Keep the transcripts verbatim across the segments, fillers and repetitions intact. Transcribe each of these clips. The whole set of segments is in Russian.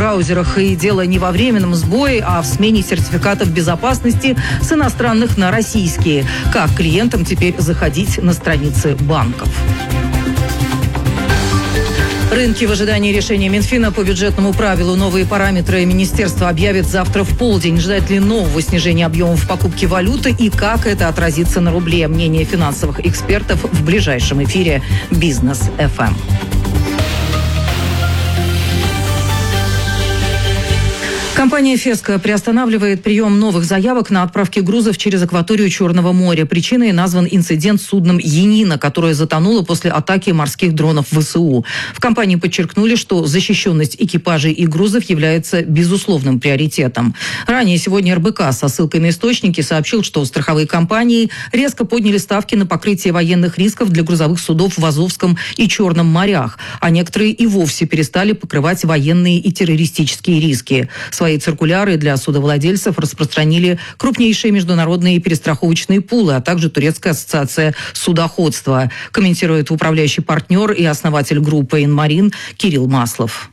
браузерах. И дело не во временном сбое, а в смене сертификатов безопасности с иностранных на российские. Как клиентам теперь заходить на страницы банков? Рынки в ожидании решения Минфина по бюджетному правилу. Новые параметры министерство объявит завтра в полдень. Ждать ли нового снижения объемов покупки валюты и как это отразится на рубле? Мнение финансовых экспертов в ближайшем эфире «Бизнес эф эм». Компания «Феска» приостанавливает прием новых заявок на отправки грузов через акваторию Черного моря. Причиной назван инцидент с судном «Янина», которое затонуло после атаки морских дронов вэ эс у. В компании подчеркнули, что защищенность экипажей и грузов является безусловным приоритетом. Ранее сегодня эр бэ ка со ссылкой на источники сообщил, что страховые компании резко подняли ставки на покрытие военных рисков для грузовых судов в Азовском и Черном морях, а некоторые и вовсе перестали покрывать военные и террористические риски. Свои циркуляры для судовладельцев распространили крупнейшие международные перестраховочные пулы, а также Турецкая ассоциация судоходства, комментирует управляющий партнер и основатель группы «Инмарин» Кирилл Маслов.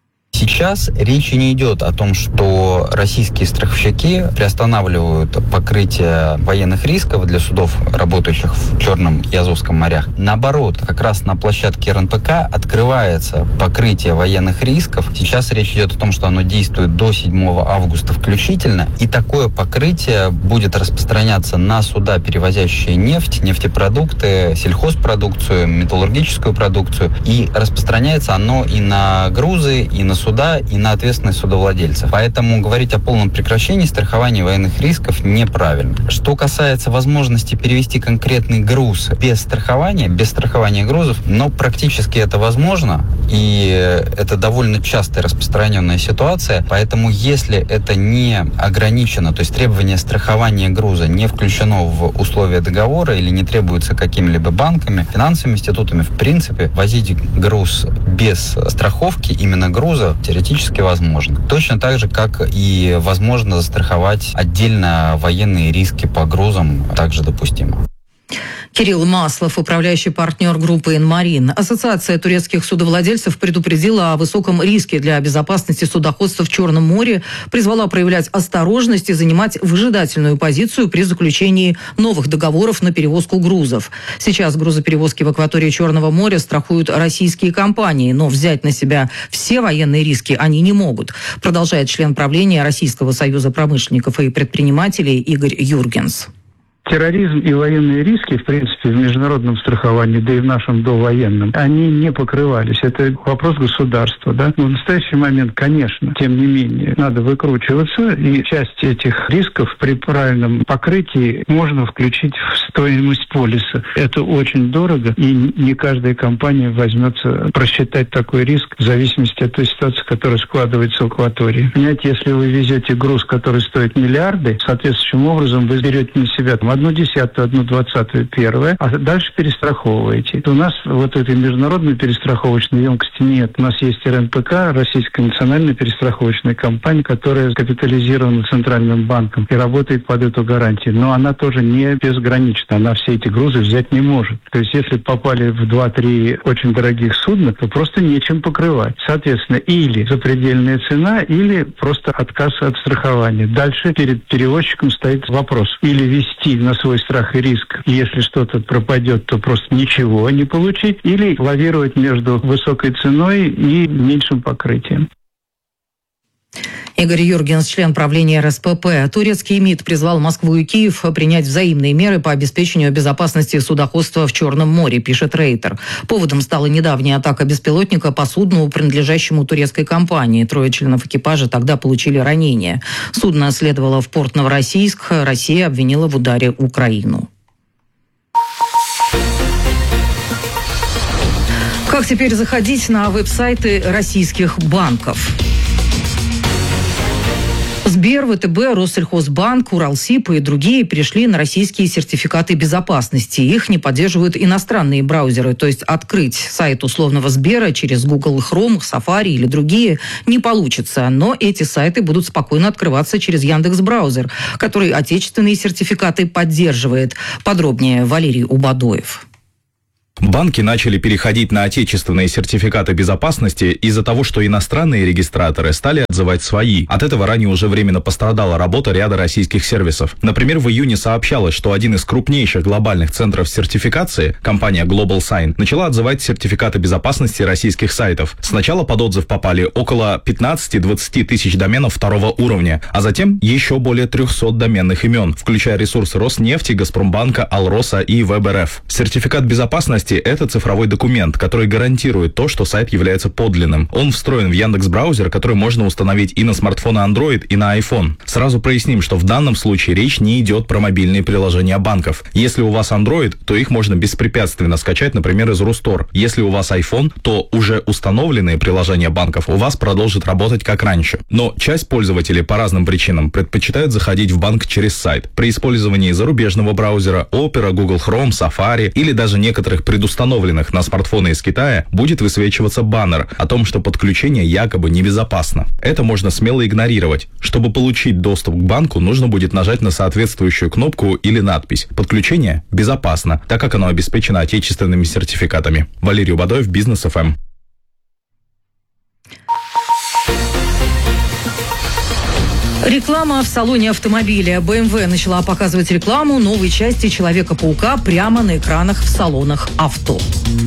Сейчас речи не идет о том, что российские страховщики приостанавливают покрытие военных рисков для судов, работающих в Черном и Азовском морях. Наоборот, как раз на площадке эр эн пэ ка открывается покрытие военных рисков. Сейчас речь идет о том, что оно действует до седьмого августа включительно. И такое покрытие будет распространяться на суда, перевозящие нефть, нефтепродукты, сельхозпродукцию, металлургическую продукцию. И распространяется оно и на грузы, и на суда, суда и на ответственность судовладельцев. Поэтому говорить о полном прекращении страхования военных рисков неправильно. Что касается возможности перевести конкретный груз без страхования, без страхования грузов, но практически это возможно, и это довольно частая распространенная ситуация, поэтому если это не ограничено, то есть требование страхования груза не включено в условия договора или не требуется какими-либо банками, финансовыми институтами, в принципе, возить груз без страховки, именно груза, теоретически возможно. Точно так же, как и возможно застраховать отдельно военные риски по грузам, также допустимо. Кирилл Маслов, управляющий партнер группы «Инмарин». Ассоциация турецких судовладельцев предупредила о высоком риске для безопасности судоходства в Черном море, призвала проявлять осторожность и занимать выжидательную позицию при заключении новых договоров на перевозку грузов. Сейчас грузоперевозки в акватории Черного моря страхуют российские компании, но взять на себя все военные риски они не могут, продолжает член правления Российского союза промышленников и предпринимателей Игорь Юргенс. Терроризм и военные риски, в принципе, в международном страховании, да и в нашем довоенном, они не покрывались. Это вопрос государства, да. Но в настоящий момент, конечно, тем не менее, надо выкручиваться, и часть этих рисков при правильном покрытии можно включить в стоимость полиса. Это очень дорого, и не каждая компания возьмется просчитать такой риск в зависимости от той ситуации, которая складывается в акватории. Понимаете, если вы везете груз, который стоит миллиарды, соответствующим образом вы берете на себя там одну десятую, одну двадцатую, первое, а дальше перестраховываете. У нас вот этой международной перестраховочной емкости нет. У нас есть эр эн пэ ка, Российская национальная перестраховочная компания, которая капитализирована Центральным банком и работает под эту гарантию. Но она тоже не безгранична. Она все эти грузы взять не может. То есть если попали в два-три очень дорогих судна, то просто нечем покрывать. Соответственно, или запредельная цена, или просто отказ от страхования. Дальше перед перевозчиком стоит вопрос. Или вести на свой страх и риск, если что-то пропадет, то просто ничего не получить, или лавировать между высокой ценой и меньшим покрытием. Игорь Юргенс, член правления эр эс пэ пэ. Турецкий МИД призвал Москву и Киев принять взаимные меры по обеспечению безопасности судоходства в Черном море, пишет Рейтер. Поводом стала недавняя атака беспилотника по судну, принадлежащему турецкой компании. Трое членов экипажа тогда получили ранения. Судно следовало в порт Новороссийск. Россия обвинила в ударе Украину. Как теперь заходить на веб-сайты российских банков? Сбер, вэ тэ бэ, Россельхозбанк, Уралсиб и другие перешли на российские сертификаты безопасности. Их не поддерживают иностранные браузеры. То есть открыть сайт условного Сбера через Google Chrome, Safari или другие не получится. Но эти сайты будут спокойно открываться через Яндекс.Браузер, который отечественные сертификаты поддерживает. Подробнее Валерий Убадоев. Банки начали переходить на отечественные сертификаты безопасности из-за того, что иностранные регистраторы стали отзывать свои. От этого ранее уже временно пострадала работа ряда российских сервисов. Например, в июне сообщалось, что один из крупнейших глобальных центров сертификации, компания Global Sign, начала отзывать сертификаты безопасности российских сайтов. Сначала под отзыв попали около пятнадцать-двадцать тысяч доменов второго уровня, а затем еще более триста доменных имен, включая ресурсы Роснефти, Газпромбанка, Алроса и ВЭБ.РФ. Сертификат безопасности — это цифровой документ, который гарантирует то, что сайт является подлинным. Он встроен в Яндекс.Браузер, который можно установить и на смартфоны Android, и на iPhone. Сразу проясним, что в данном случае речь не идет про мобильные приложения банков. Если у вас Android, то их можно беспрепятственно скачать, например, из Рустор. Если у вас iPhone, то уже установленные приложения банков у вас продолжат работать как раньше. Но часть пользователей по разным причинам предпочитают заходить в банк через сайт. При использовании зарубежного браузера, Opera, Google Chrome, Safari или даже некоторых предустановленных на смартфоны из Китая будет высвечиваться баннер о том, что подключение якобы небезопасно. Это можно смело игнорировать. Чтобы получить доступ к банку, нужно будет нажать на соответствующую кнопку или надпись. Подключение безопасно, так как оно обеспечено отечественными сертификатами. Валерий Убадоев, Бизнес эф эм. Реклама в салоне автомобиля. бэ эм вэ начала показывать рекламу новой части Человека-паука прямо на экранах в салонах авто.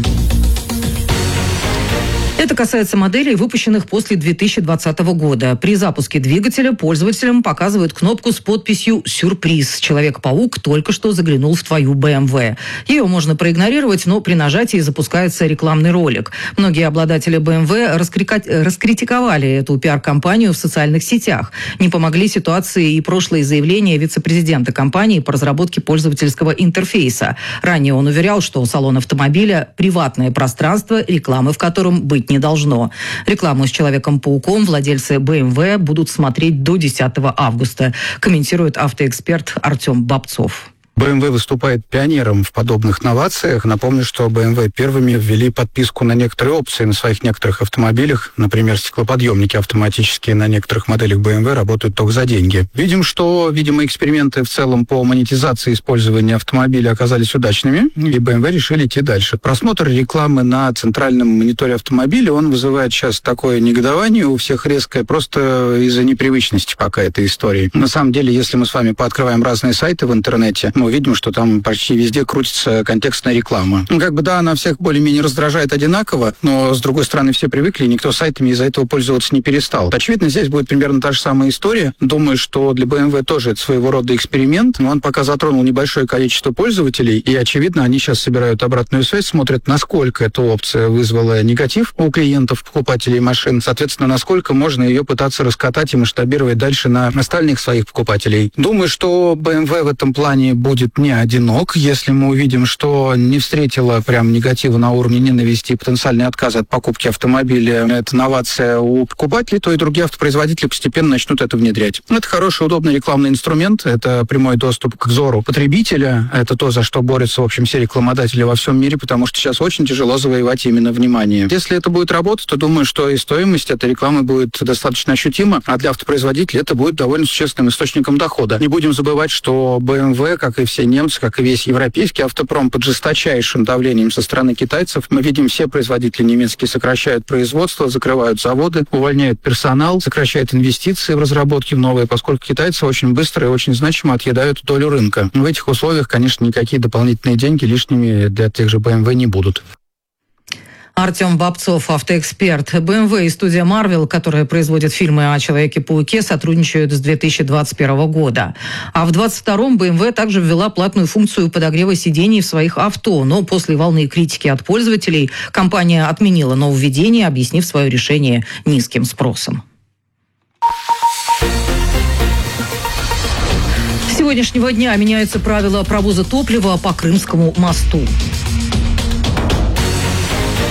Это касается моделей, выпущенных после две тысячи двадцатого года. При запуске двигателя пользователям показывают кнопку с подписью «Сюрприз». Человек-паук только что заглянул в твою бэ эм вэ. Ее можно проигнорировать, но при нажатии запускается рекламный ролик. Многие обладатели бэ эм вэ раскрика... раскритиковали эту пиар-компанию в социальных сетях. Не помогли ситуации и прошлые заявления вице-президента компании по разработке пользовательского интерфейса. Ранее он уверял, что салон автомобиля – приватное пространство, рекламы в котором быть не должно. Рекламу с Человеком-пауком владельцы бэ эм вэ будут смотреть до десятого августа, комментирует автоэксперт Артем Бобцов. бэ эм вэ выступает пионером в подобных новациях. Напомню, что бэ эм вэ первыми ввели подписку на некоторые опции на своих некоторых автомобилях. Например, стеклоподъемники автоматические на некоторых моделях бэ эм вэ работают только за деньги. Видим, что, видимо, эксперименты в целом по монетизации использования автомобиля оказались удачными, и бэ эм вэ решили идти дальше. Просмотр рекламы на центральном мониторе автомобиля, он вызывает сейчас такое негодование у всех резкое, просто из-за непривычности пока этой истории. На самом деле, если мы с вами пооткрываем разные сайты в интернете, мы видим, что там почти везде крутится контекстная реклама. Ну, как бы, да, она всех более-менее раздражает одинаково, но, с другой стороны, все привыкли, и никто сайтами из-за этого пользоваться не перестал. Очевидно, здесь будет примерно та же самая история. Думаю, что для бэ эм вэ тоже это своего рода эксперимент, но он пока затронул небольшое количество пользователей, и, очевидно, они сейчас собирают обратную связь, смотрят, насколько эта опция вызвала негатив у клиентов, покупателей машин, соответственно, насколько можно ее пытаться раскатать и масштабировать дальше на остальных своих покупателей. Думаю, что бэ эм вэ в этом плане будет не одинок. Если мы увидим, что не встретила прям негатива на уровне ненависти и потенциальный отказ от покупки автомобиля, это новация у покупателей, то и другие автопроизводители постепенно начнут это внедрять. Это хороший, удобный рекламный инструмент, это прямой доступ к взору потребителя, это то, за что борются, в общем, все рекламодатели во всем мире, потому что сейчас очень тяжело завоевать именно внимание. Если это будет работать, то думаю, что и стоимость этой рекламы будет достаточно ощутима, а для автопроизводителей это будет довольно существенным источником дохода. Не будем забывать, что бэ эм вэ, как и все немцы, как и весь европейский автопром, под жесточайшим давлением со стороны китайцев. Мы видим, все производители немецкие сокращают производство, закрывают заводы, увольняют персонал, сокращают инвестиции в разработки в новые, поскольку китайцы очень быстро и очень значимо отъедают долю рынка. В этих условиях, конечно, никакие дополнительные деньги лишними для тех же бэ эм вэ не будут. Артем Бобцов, автоэксперт. бэ эм вэ и студия Marvel, которая производит фильмы о Человеке-пауке, сотрудничают с две тысячи двадцать первого года. А в двадцать втором бэ эм вэ также ввела платную функцию подогрева сидений в своих авто. Но после волны критики от пользователей компания отменила нововведение, объяснив свое решение низким спросом. С сегодняшнего дня меняются правила провоза топлива по Крымскому мосту.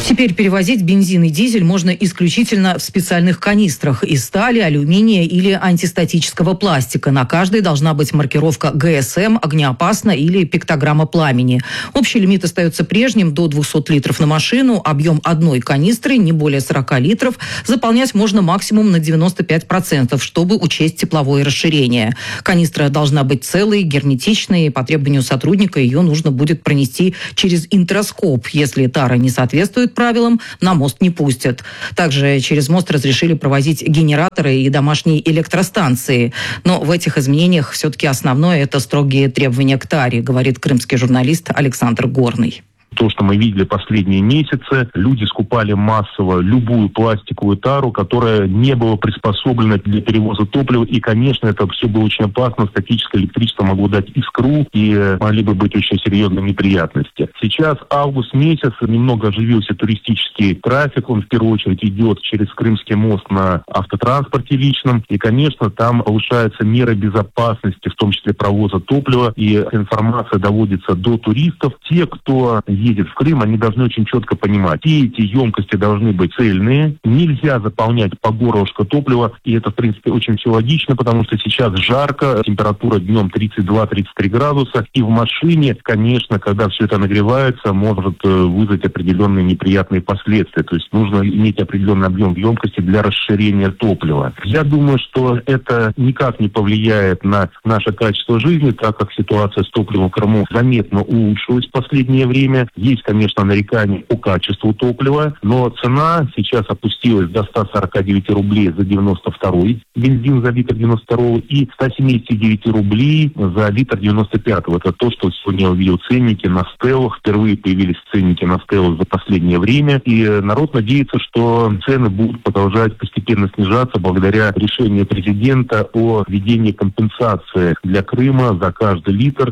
Теперь перевозить бензин и дизель можно исключительно в специальных канистрах из стали, алюминия или антистатического пластика. На каждой должна быть маркировка ГСМ, огнеопасно или пиктограмма пламени. Общий лимит остается прежним – до двухсот литров на машину. Объем одной канистры не более сорока литров. Заполнять можно максимум на девяносто пять процентов, чтобы учесть тепловое расширение. Канистра должна быть целой, герметичной. По требованию сотрудника ее нужно будет пронести через интроскоп. Если тара не соответствует правилам, на мост не пустят. Также через мост разрешили провозить генераторы и домашние электростанции. Но в этих изменениях все-таки основное – это строгие требования к таре, говорит крымский журналист Александр Горный. То, что мы видели последние месяцы, люди скупали массово любую пластиковую тару, которая не была приспособлена для перевоза топлива. И, конечно, это все было очень опасно. Статическое электричество могло дать искру, и могли бы быть очень серьезные неприятности. Сейчас август месяц, немного оживился туристический трафик. Он в первую очередь идет через Крымский мост на автотранспорте личном. И, конечно, там повышаются меры безопасности, в том числе провоза топлива. И информация доводится до туристов. Те, кто едет в Крым, они должны очень четко понимать, все эти емкости должны быть цельные, нельзя заполнять по горлышко топлива, и это, в принципе, очень все логично, потому что сейчас жарко, температура днем тридцать два - тридцать три градуса, и в машине, конечно, когда все это нагревается, может вызвать определенные неприятные последствия, то есть нужно иметь определенный объем емкости для расширения топлива. Я думаю, что это никак не повлияет на наше качество жизни, так как ситуация с топливом в Крыму заметно улучшилась в последнее время. Есть, конечно, нарекания по качеству топлива, но цена сейчас опустилась до ста сорока девяти рублей за девяносто второй бензин за литр девяносто второго и ста семидесяти девяти рублей за литр девяносто пятого. Это то, что сегодня я увидел ценники на стеллах. Впервые появились ценники на стеллах за последнее время. И народ надеется, что цены будут продолжать постепенно снижаться благодаря решению президента о введении компенсации для Крыма за каждый литр.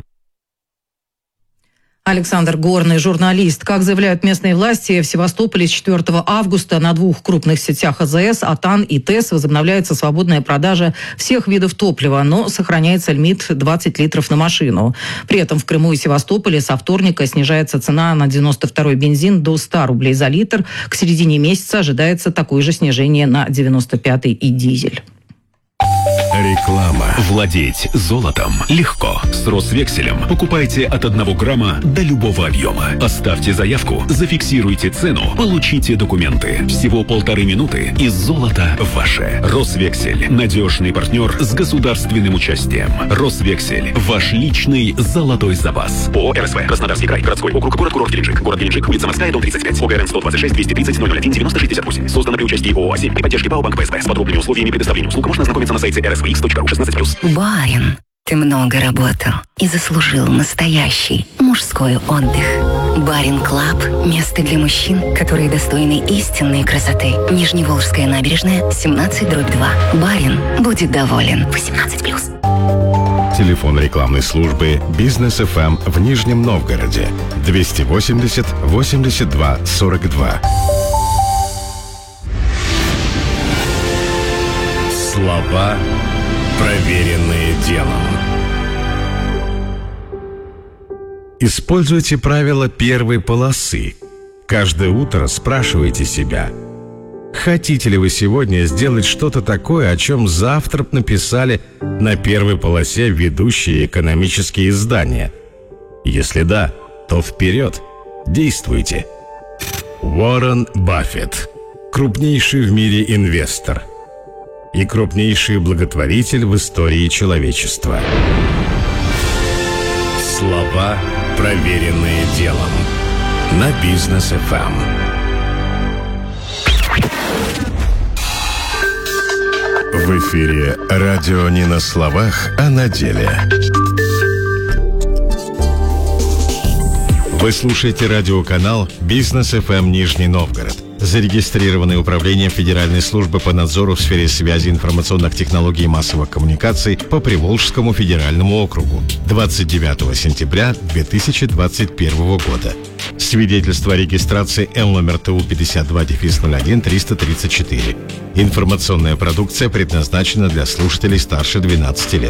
Александр Горный, журналист. Как заявляют местные власти, в Севастополе с четвёртого августа на двух крупных сетях АЗС, АТАН и ТЭС, возобновляется свободная продажа всех видов топлива, но сохраняется лимит двадцать литров на машину. При этом в Крыму и Севастополе со вторника снижается цена на девяносто второй бензин до ста рублей за литр. К середине месяца ожидается такое же снижение на девяносто пятый и дизель. Реклама. Владеть золотом легко. С Росвекселем покупайте от одного грамма до любого объема. Оставьте заявку, зафиксируйте цену, получите документы. Всего полторы минуты, и золото ваше. Росвексель. Надежный партнер с государственным участием. Росвексель. Ваш личный золотой запас. ООО РСВ. Краснодарский край. Городской округ. Город-курорт Геленджик. Город Геленджик. Улица Морская, дом тридцать пять. ОГРН сто двадцать шесть двести тридцать ноль ноль один девяносто шестьдесят восемь. Создано при участии ООО «Семь» при поддержке ПАО «Банк ПСБ». С подробными условиями предоставления услуг можно ознакомиться на сайте эр эс ви икс точка ру шестнадцать плюс. Барин, ты много работал и заслужил настоящий мужской отдых. Барин Клаб – место для мужчин, которые достойны истинной красоты. Нижневолжская набережная, семнадцать дробь два. Барин будет доволен. восемнадцать плюс. Телефон рекламной службы «Бизнес эф эм» в Нижнем Новгороде двести восемьдесят восемьдесят два сорок два. Слова, проверенные делом. Используйте правило первой полосы. Каждое утро спрашивайте себя: хотите ли вы сегодня сделать что-то такое, о чем завтра написали на первой полосе ведущие экономические издания? Если да, то вперед, действуйте. Уоррен Баффет, крупнейший в мире инвестор и крупнейший благотворитель в истории человечества. Слова, проверенные делом. На Бизнес эф эм. В эфире радио не на словах, а на деле. Вы слушаете радиоканал Бизнес эф эм Нижний Новгород, зарегистрированный Управлением Федеральной службы по надзору в сфере связи, информационных технологий и массовых коммуникаций по Приволжскому федеральному округу двадцать девятого сентября две тысячи двадцать первого года. Свидетельство о регистрации Эл номер ТУ пятьдесят два ноль один триста тридцать четыре. Информационная продукция предназначена для слушателей старше двенадцати лет.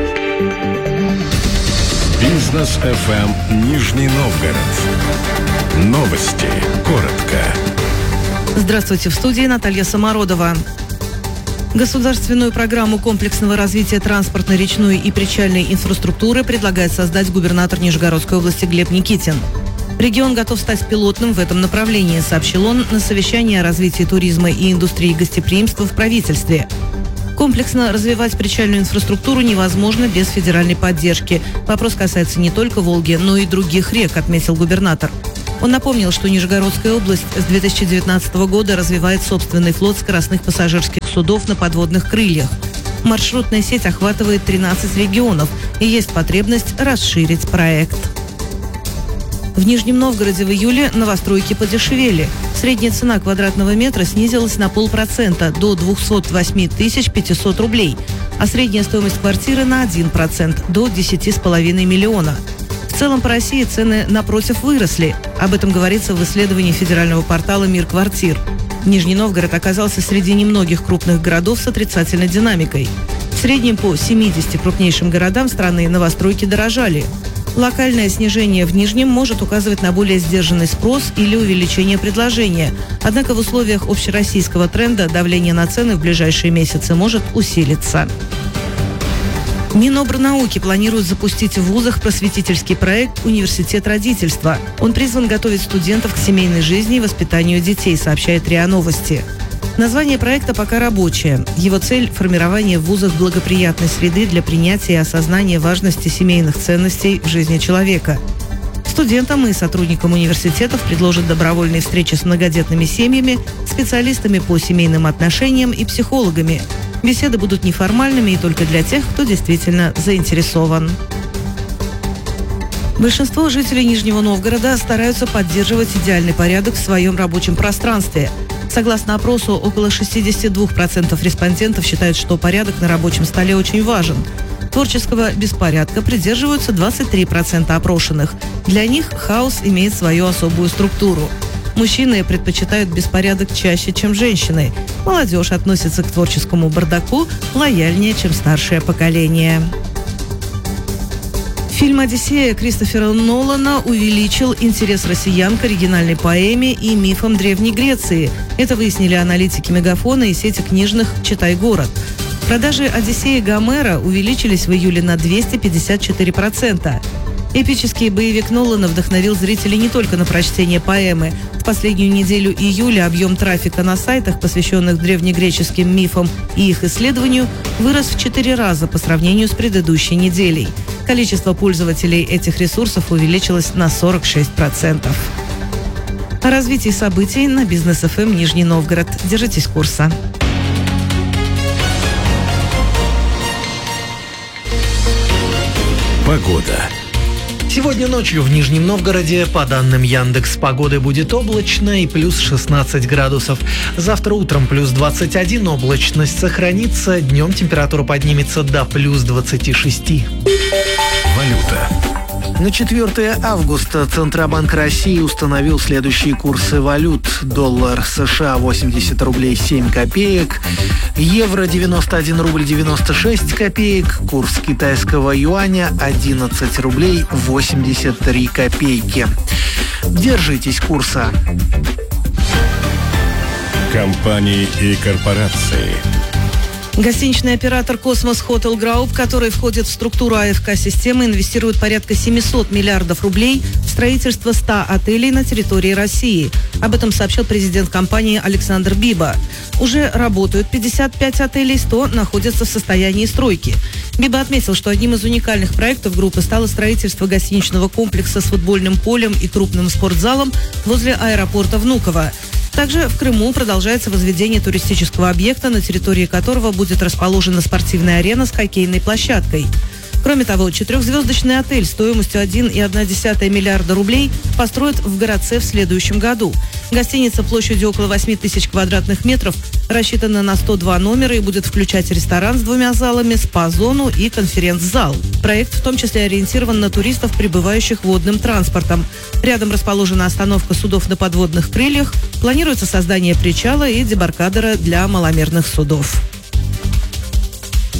Бизнес эф эм Нижний Новгород. Новости. Коротко. Здравствуйте, в студии Наталья Самородова. Государственную программу комплексного развития транспортной, речной и причальной инфраструктуры предлагает создать губернатор Нижегородской области Глеб Никитин. Регион готов стать пилотным в этом направлении, сообщил он на совещании о развитии туризма и индустрии гостеприимства в правительстве. Комплексно развивать причальную инфраструктуру невозможно без федеральной поддержки. Вопрос касается не только Волги, но и других рек, отметил губернатор. Он напомнил, что Нижегородская область с две тысячи девятнадцатого года развивает собственный флот скоростных пассажирских судов на подводных крыльях. Маршрутная сеть охватывает тринадцать регионов, и есть потребность расширить проект. В Нижнем Новгороде в июле новостройки подешевели. Средняя цена квадратного метра снизилась на полпроцента до двухсот восьми тысяч пятисот рублей, а средняя стоимость квартиры на один процент до десяти с половиной миллиона. В целом по России цены, напротив, выросли. Об этом говорится в исследовании федерального портала «Мир квартир». Нижний Новгород оказался среди немногих крупных городов с отрицательной динамикой. В среднем по семидесяти крупнейшим городам страны новостройки дорожали. Локальное снижение в Нижнем может указывать на более сдержанный спрос или увеличение предложения. Однако в условиях общероссийского тренда давление на цены в ближайшие месяцы может усилиться. Минобрнауки планирует запустить в вузах просветительский проект «Университет родительства». Он призван готовить студентов к семейной жизни и воспитанию детей, сообщает РИА Новости. Название проекта пока рабочее. Его цель – формирование в вузах благоприятной среды для принятия и осознания важности семейных ценностей в жизни человека. Студентам и сотрудникам университетов предложат добровольные встречи с многодетными семьями, специалистами по семейным отношениям и психологами. Беседы будут неформальными и только для тех, кто действительно заинтересован. Большинство жителей Нижнего Новгорода стараются поддерживать идеальный порядок в своем рабочем пространстве. Согласно опросу, около шестьдесят два процента респондентов считают, что порядок на рабочем столе очень важен. Творческого беспорядка придерживаются двадцать три процента опрошенных. Для них хаос имеет свою особую структуру. Мужчины предпочитают беспорядок чаще, чем женщины. Молодежь относится к творческому бардаку лояльнее, чем старшее поколение. Фильм «Одиссея» Кристофера Нолана увеличил интерес россиян к оригинальной поэме и мифам Древней Греции. Это выяснили аналитики Мегафона и сети книжных «Читай город». Продажи «Одиссеи» Гомера увеличились в июле на двести пятьдесят четыре процента. Эпический боевик Нолана вдохновил зрителей не только на прочтение поэмы. В последнюю неделю июля объем трафика на сайтах, посвященных древнегреческим мифам и их исследованию, вырос в четыре раза по сравнению с предыдущей неделей. Количество пользователей этих ресурсов увеличилось на сорок шесть процентов. О развитии событий на Бизнес эф эм Нижний Новгород. Держитесь курса. Погода. Сегодня ночью в Нижнем Новгороде, по данным Яндекс.Погоды, будет облачно и плюс шестнадцать градусов. Завтра утром плюс двадцать один, облачность сохранится, днем температура поднимется до плюс двадцати шести. Валюта. На четвёртое августа Центробанк России установил следующие курсы валют. Доллар США восемьдесят рублей семь копеек, евро девяносто один рубль девяносто шесть копеек, курс китайского юаня одиннадцать рублей восемьдесят три копейки. Держитесь курса. Компании и корпорации. Гостиничный оператор «Космос Хотел Групп», который входит в структуру а эф ка-системы, инвестирует порядка семисот миллиардов рублей в строительство ста отелей на территории России. Об этом сообщил президент компании Александр Биба. Уже работают пятьдесят пять отелей, сто находятся в состоянии стройки. Биба отметил, что одним из уникальных проектов группы стало строительство гостиничного комплекса с футбольным полем и крупным спортзалом возле аэропорта Внуково. Также в Крыму продолжается возведение туристического объекта, на территории которого будет расположена спортивная арена с хоккейной площадкой. Кроме того, четырехзвездочный отель стоимостью один целых одна десятая миллиарда рублей построят в Городце в следующем году. Гостиница площадью около восемь тысяч квадратных метров рассчитана на сто два номера и будет включать ресторан с двумя залами, спа-зону и конференц-зал. Проект в том числе ориентирован на туристов, прибывающих водным транспортом. Рядом расположена остановка судов на подводных крыльях, планируется создание причала и дебаркадера для маломерных судов.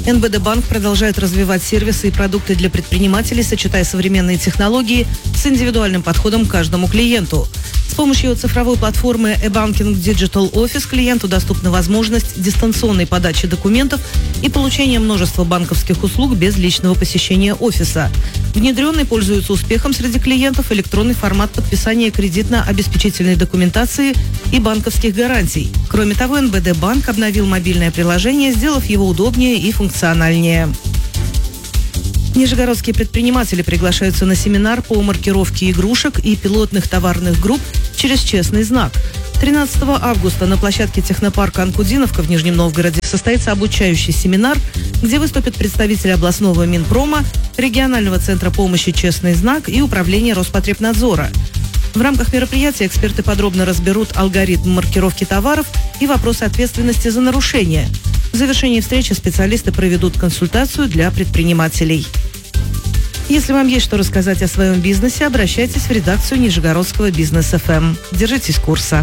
эн бэ дэ банк продолжает развивать сервисы и продукты для предпринимателей, сочетая современные технологии с индивидуальным подходом к каждому клиенту. С помощью цифровой платформы eBanking Digital Office клиенту доступна возможность дистанционной подачи документов и получения множества банковских услуг без личного посещения офиса. Внедренный пользуется успехом среди клиентов электронный формат подписания кредитно-обеспечительной документации и банковских гарантий. Кроме того, эн бэ дэ банк обновил мобильное приложение, сделав его удобнее и функциональнее. Нижегородские предприниматели приглашаются на семинар по маркировке игрушек и пилотных товарных групп через честный знак. тринадцатого августа на площадке технопарка «Анкудиновка» в Нижнем Новгороде состоится обучающий семинар, где выступят представители областного Минпрома, регионального центра помощи «Честный знак» и управления Роспотребнадзора. В рамках мероприятия эксперты подробно разберут алгоритм маркировки товаров и вопросы ответственности за нарушения. В завершении встречи специалисты проведут консультацию для предпринимателей. Если вам есть что рассказать о своем бизнесе, обращайтесь в редакцию Нижегородского бизнес эф эм. Держитесь курса.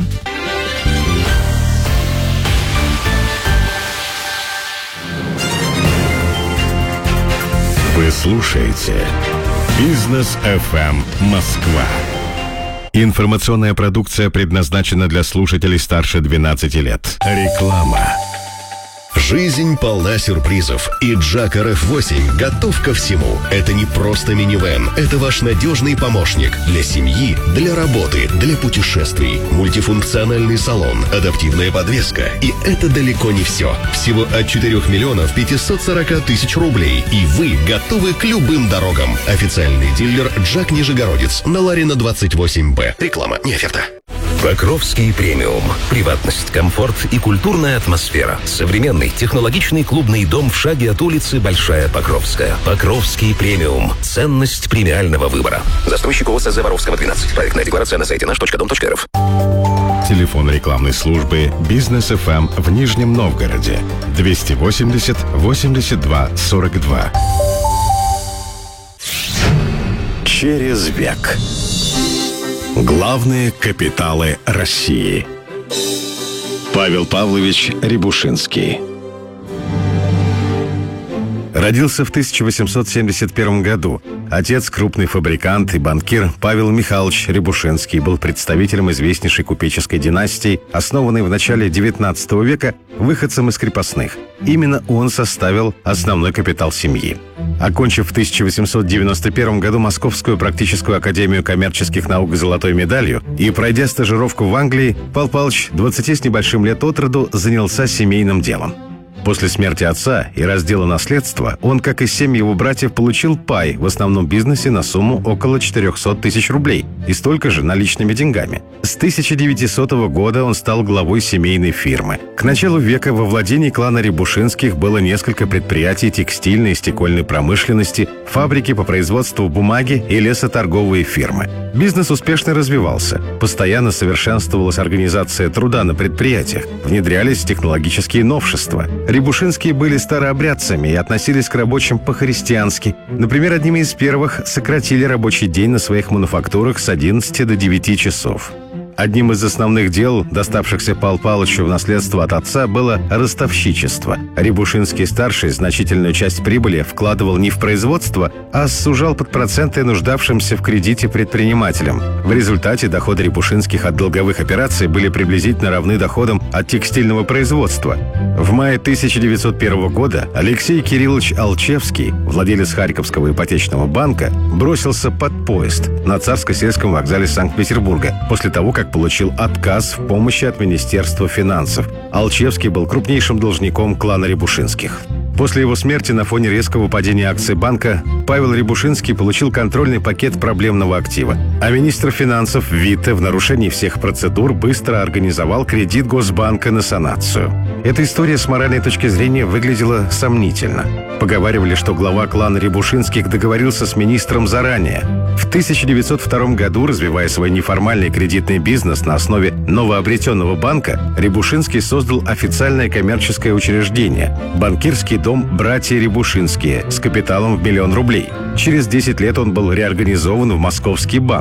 Вы слушаете Бизнес эф эм Москва. Информационная продукция предназначена для слушателей старше двенадцати лет. Реклама. Жизнь полна сюрпризов, и Джак эр эф восемь готов ко всему. Это не просто минивэн, это ваш надежный помощник для семьи, для работы, для путешествий. Мультифункциональный салон, адаптивная подвеска. И это далеко не все. Всего от четырёх миллионов пятисот сорока тысяч рублей, и вы готовы к любым дорогам. Официальный дилер Джак Нижегородец на Ларина двадцать восемь бэ. Реклама, не оферта. Покровский премиум. Приватность, комфорт и культурная атмосфера. Современный технологичный клубный дом в шаге от улицы Большая Покровская. Покровский премиум. Ценность премиального выбора. Застройщик ОСЗ Воровского, двенадцать. Проектная декларация на сайте наш точка дом точка эр эф. Телефон рекламной службы Бизнес эф эм в Нижнем Новгороде. двести восемьдесят восемьдесят два сорок два. Через век. Главные капиталы России. Павел Павлович Рябушинский. Родился в тысяча восемьсот семьдесят первом году. Отец, крупный фабрикант и банкир Павел Михайлович Рябушинский, был представителем известнейшей купеческой династии, основанной в начале девятнадцатого века выходцем из крепостных. Именно он составил основной капитал семьи. Окончив в тысяча восемьсот девяносто первом году Московскую практическую академию коммерческих наук с золотой медалью и пройдя стажировку в Англии, Павел Павлович двадцати с небольшим лет от роду занялся семейным делом. После смерти отца и раздела наследства он, как и семь его братьев, получил пай в основном бизнесе на сумму около четырехсот тысяч рублей и столько же наличными деньгами. С тысяча девятисотого года он стал главой семейной фирмы. К началу века во владении клана Рябушинских было несколько предприятий текстильной и стекольной промышленности, фабрики по производству бумаги и лесоторговые фирмы. Бизнес успешно развивался. Постоянно совершенствовалась организация труда на предприятиях, внедрялись технологические новшества. Рябушинские были старообрядцами и относились к рабочим по-христиански. Например, одними из первых сократили рабочий день на своих мануфактурах с одиннадцати до девяти часов. Одним из основных дел, доставшихся Павлу Павловичу в наследство от отца, было ростовщичество. Рябушинский-старший значительную часть прибыли вкладывал не в производство, а сужал под проценты нуждавшимся в кредите предпринимателям. В результате доходы Рябушинских от долговых операций были приблизительно равны доходам от текстильного производства. В мае тысяча девятьсот первого года Алексей Кириллович Алчевский, владелец Харьковского ипотечного банка, бросился под поезд на Царско-сельском вокзале Санкт-Петербурга после того, как получил отказ в помощи от Министерства финансов. Алчевский был крупнейшим должником клана Рябушинских. После его смерти на фоне резкого падения акций банка Павел Рябушинский получил контрольный пакет проблемного актива. А министр финансов Витте в нарушении всех процедур быстро организовал кредит Госбанка на санацию. Эта история с моральной точки зрения выглядела сомнительно. Поговаривали, что глава клана Рябушинских договорился с министром заранее. В тысяча девятьсот втором году, развивая свой неформальный кредитный бизнес на основе новообретенного банка, Рябушинский создал официальное коммерческое учреждение – банкирский дом «Братья Рябушинские» с капиталом в миллион рублей. Через десять лет он был реорганизован в Московский банк.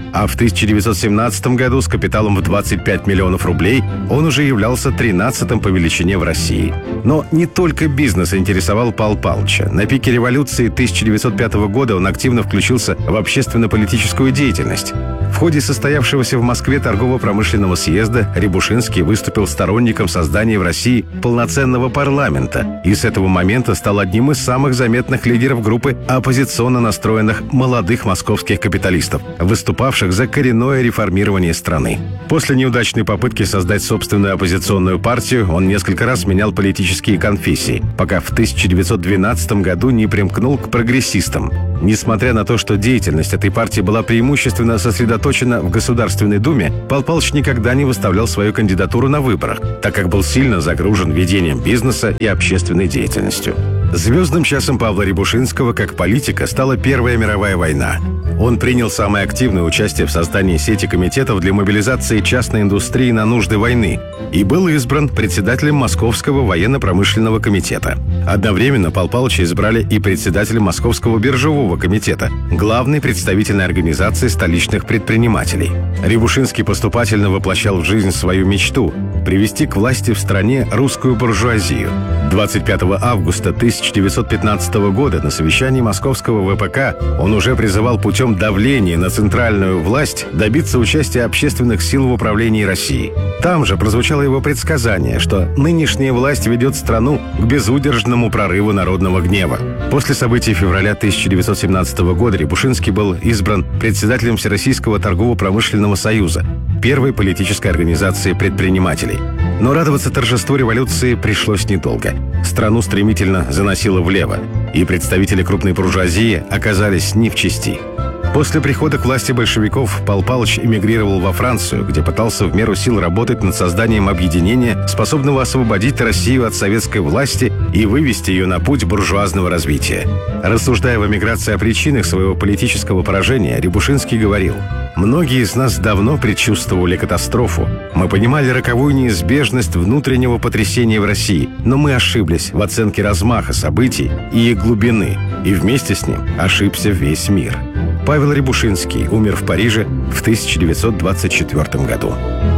а в тысяча девятьсот семнадцатом году с капиталом в двадцать пять миллионов рублей он уже являлся тринадцатым по величине в России. Но не только бизнес интересовал Павла Павловича. На пике революции тысяча девятьсот пятого года он активно включился в общественно-политическую деятельность. В ходе состоявшегося в Москве торгово-промышленного съезда Рябушинский выступил сторонником создания в России полноценного парламента и с этого момента стал одним из самых заметных лидеров группы оппозиционно настроенных молодых московских капиталистов, выступавших за коренное реформирование страны. После неудачной попытки создать собственную оппозиционную партию он несколько раз менял политические конфессии, пока в тысяча девятьсот двенадцатом году не примкнул к прогрессистам. Несмотря на то, что деятельность этой партии была преимущественно сосредоточена в Государственной Думе, Павел Павлович никогда не выставлял свою кандидатуру на выборах, так как был сильно загружен ведением бизнеса и общественной деятельностью. Звездным часом Павла Рябушинского как политика стала Первая мировая война. Он принял самое активное участие в создании сети комитетов для мобилизации частной индустрии на нужды войны и был избран председателем Московского военно-промышленного комитета. Одновременно Павла Павловича избрали и председателем Московского биржевого комитета, главной представительной организации столичных предпринимателей. Рябушинский поступательно воплощал в жизнь свою мечту – привести к власти в стране русскую буржуазию. двадцать пятого августа тысяча девятьсот пятнадцатого года на совещании Московского ВПК он уже призывал путем давления на центральную власть добиться участия общественных сил в управлении Россией. Там же прозвучало его предсказание, что нынешняя власть ведет страну к безудержному прорыву народного гнева. После событий февраля тысяча девятьсот семнадцатого года Рябушинский был избран председателем Всероссийского торгово-промышленного союза, первой политической организации предпринимателей. Но радоваться торжеству революции пришлось недолго. Страну стремительно заносило влево, и представители крупной буржуазии оказались не в чести. После прихода к власти большевиков Павел Павлович эмигрировал во Францию, где пытался в меру сил работать над созданием объединения, способного освободить Россию от советской власти и вывести ее на путь буржуазного развития. Рассуждая в эмиграции о причинах своего политического поражения, Рябушинский говорил: «Многие из нас давно предчувствовали катастрофу. Мы понимали роковую неизбежность внутреннего потрясения в России, но мы ошиблись в оценке размаха событий и их глубины, и вместе с ним ошибся весь мир». Павел Рябушинский умер в Париже в тысяча девятьсот двадцать четвёртом году.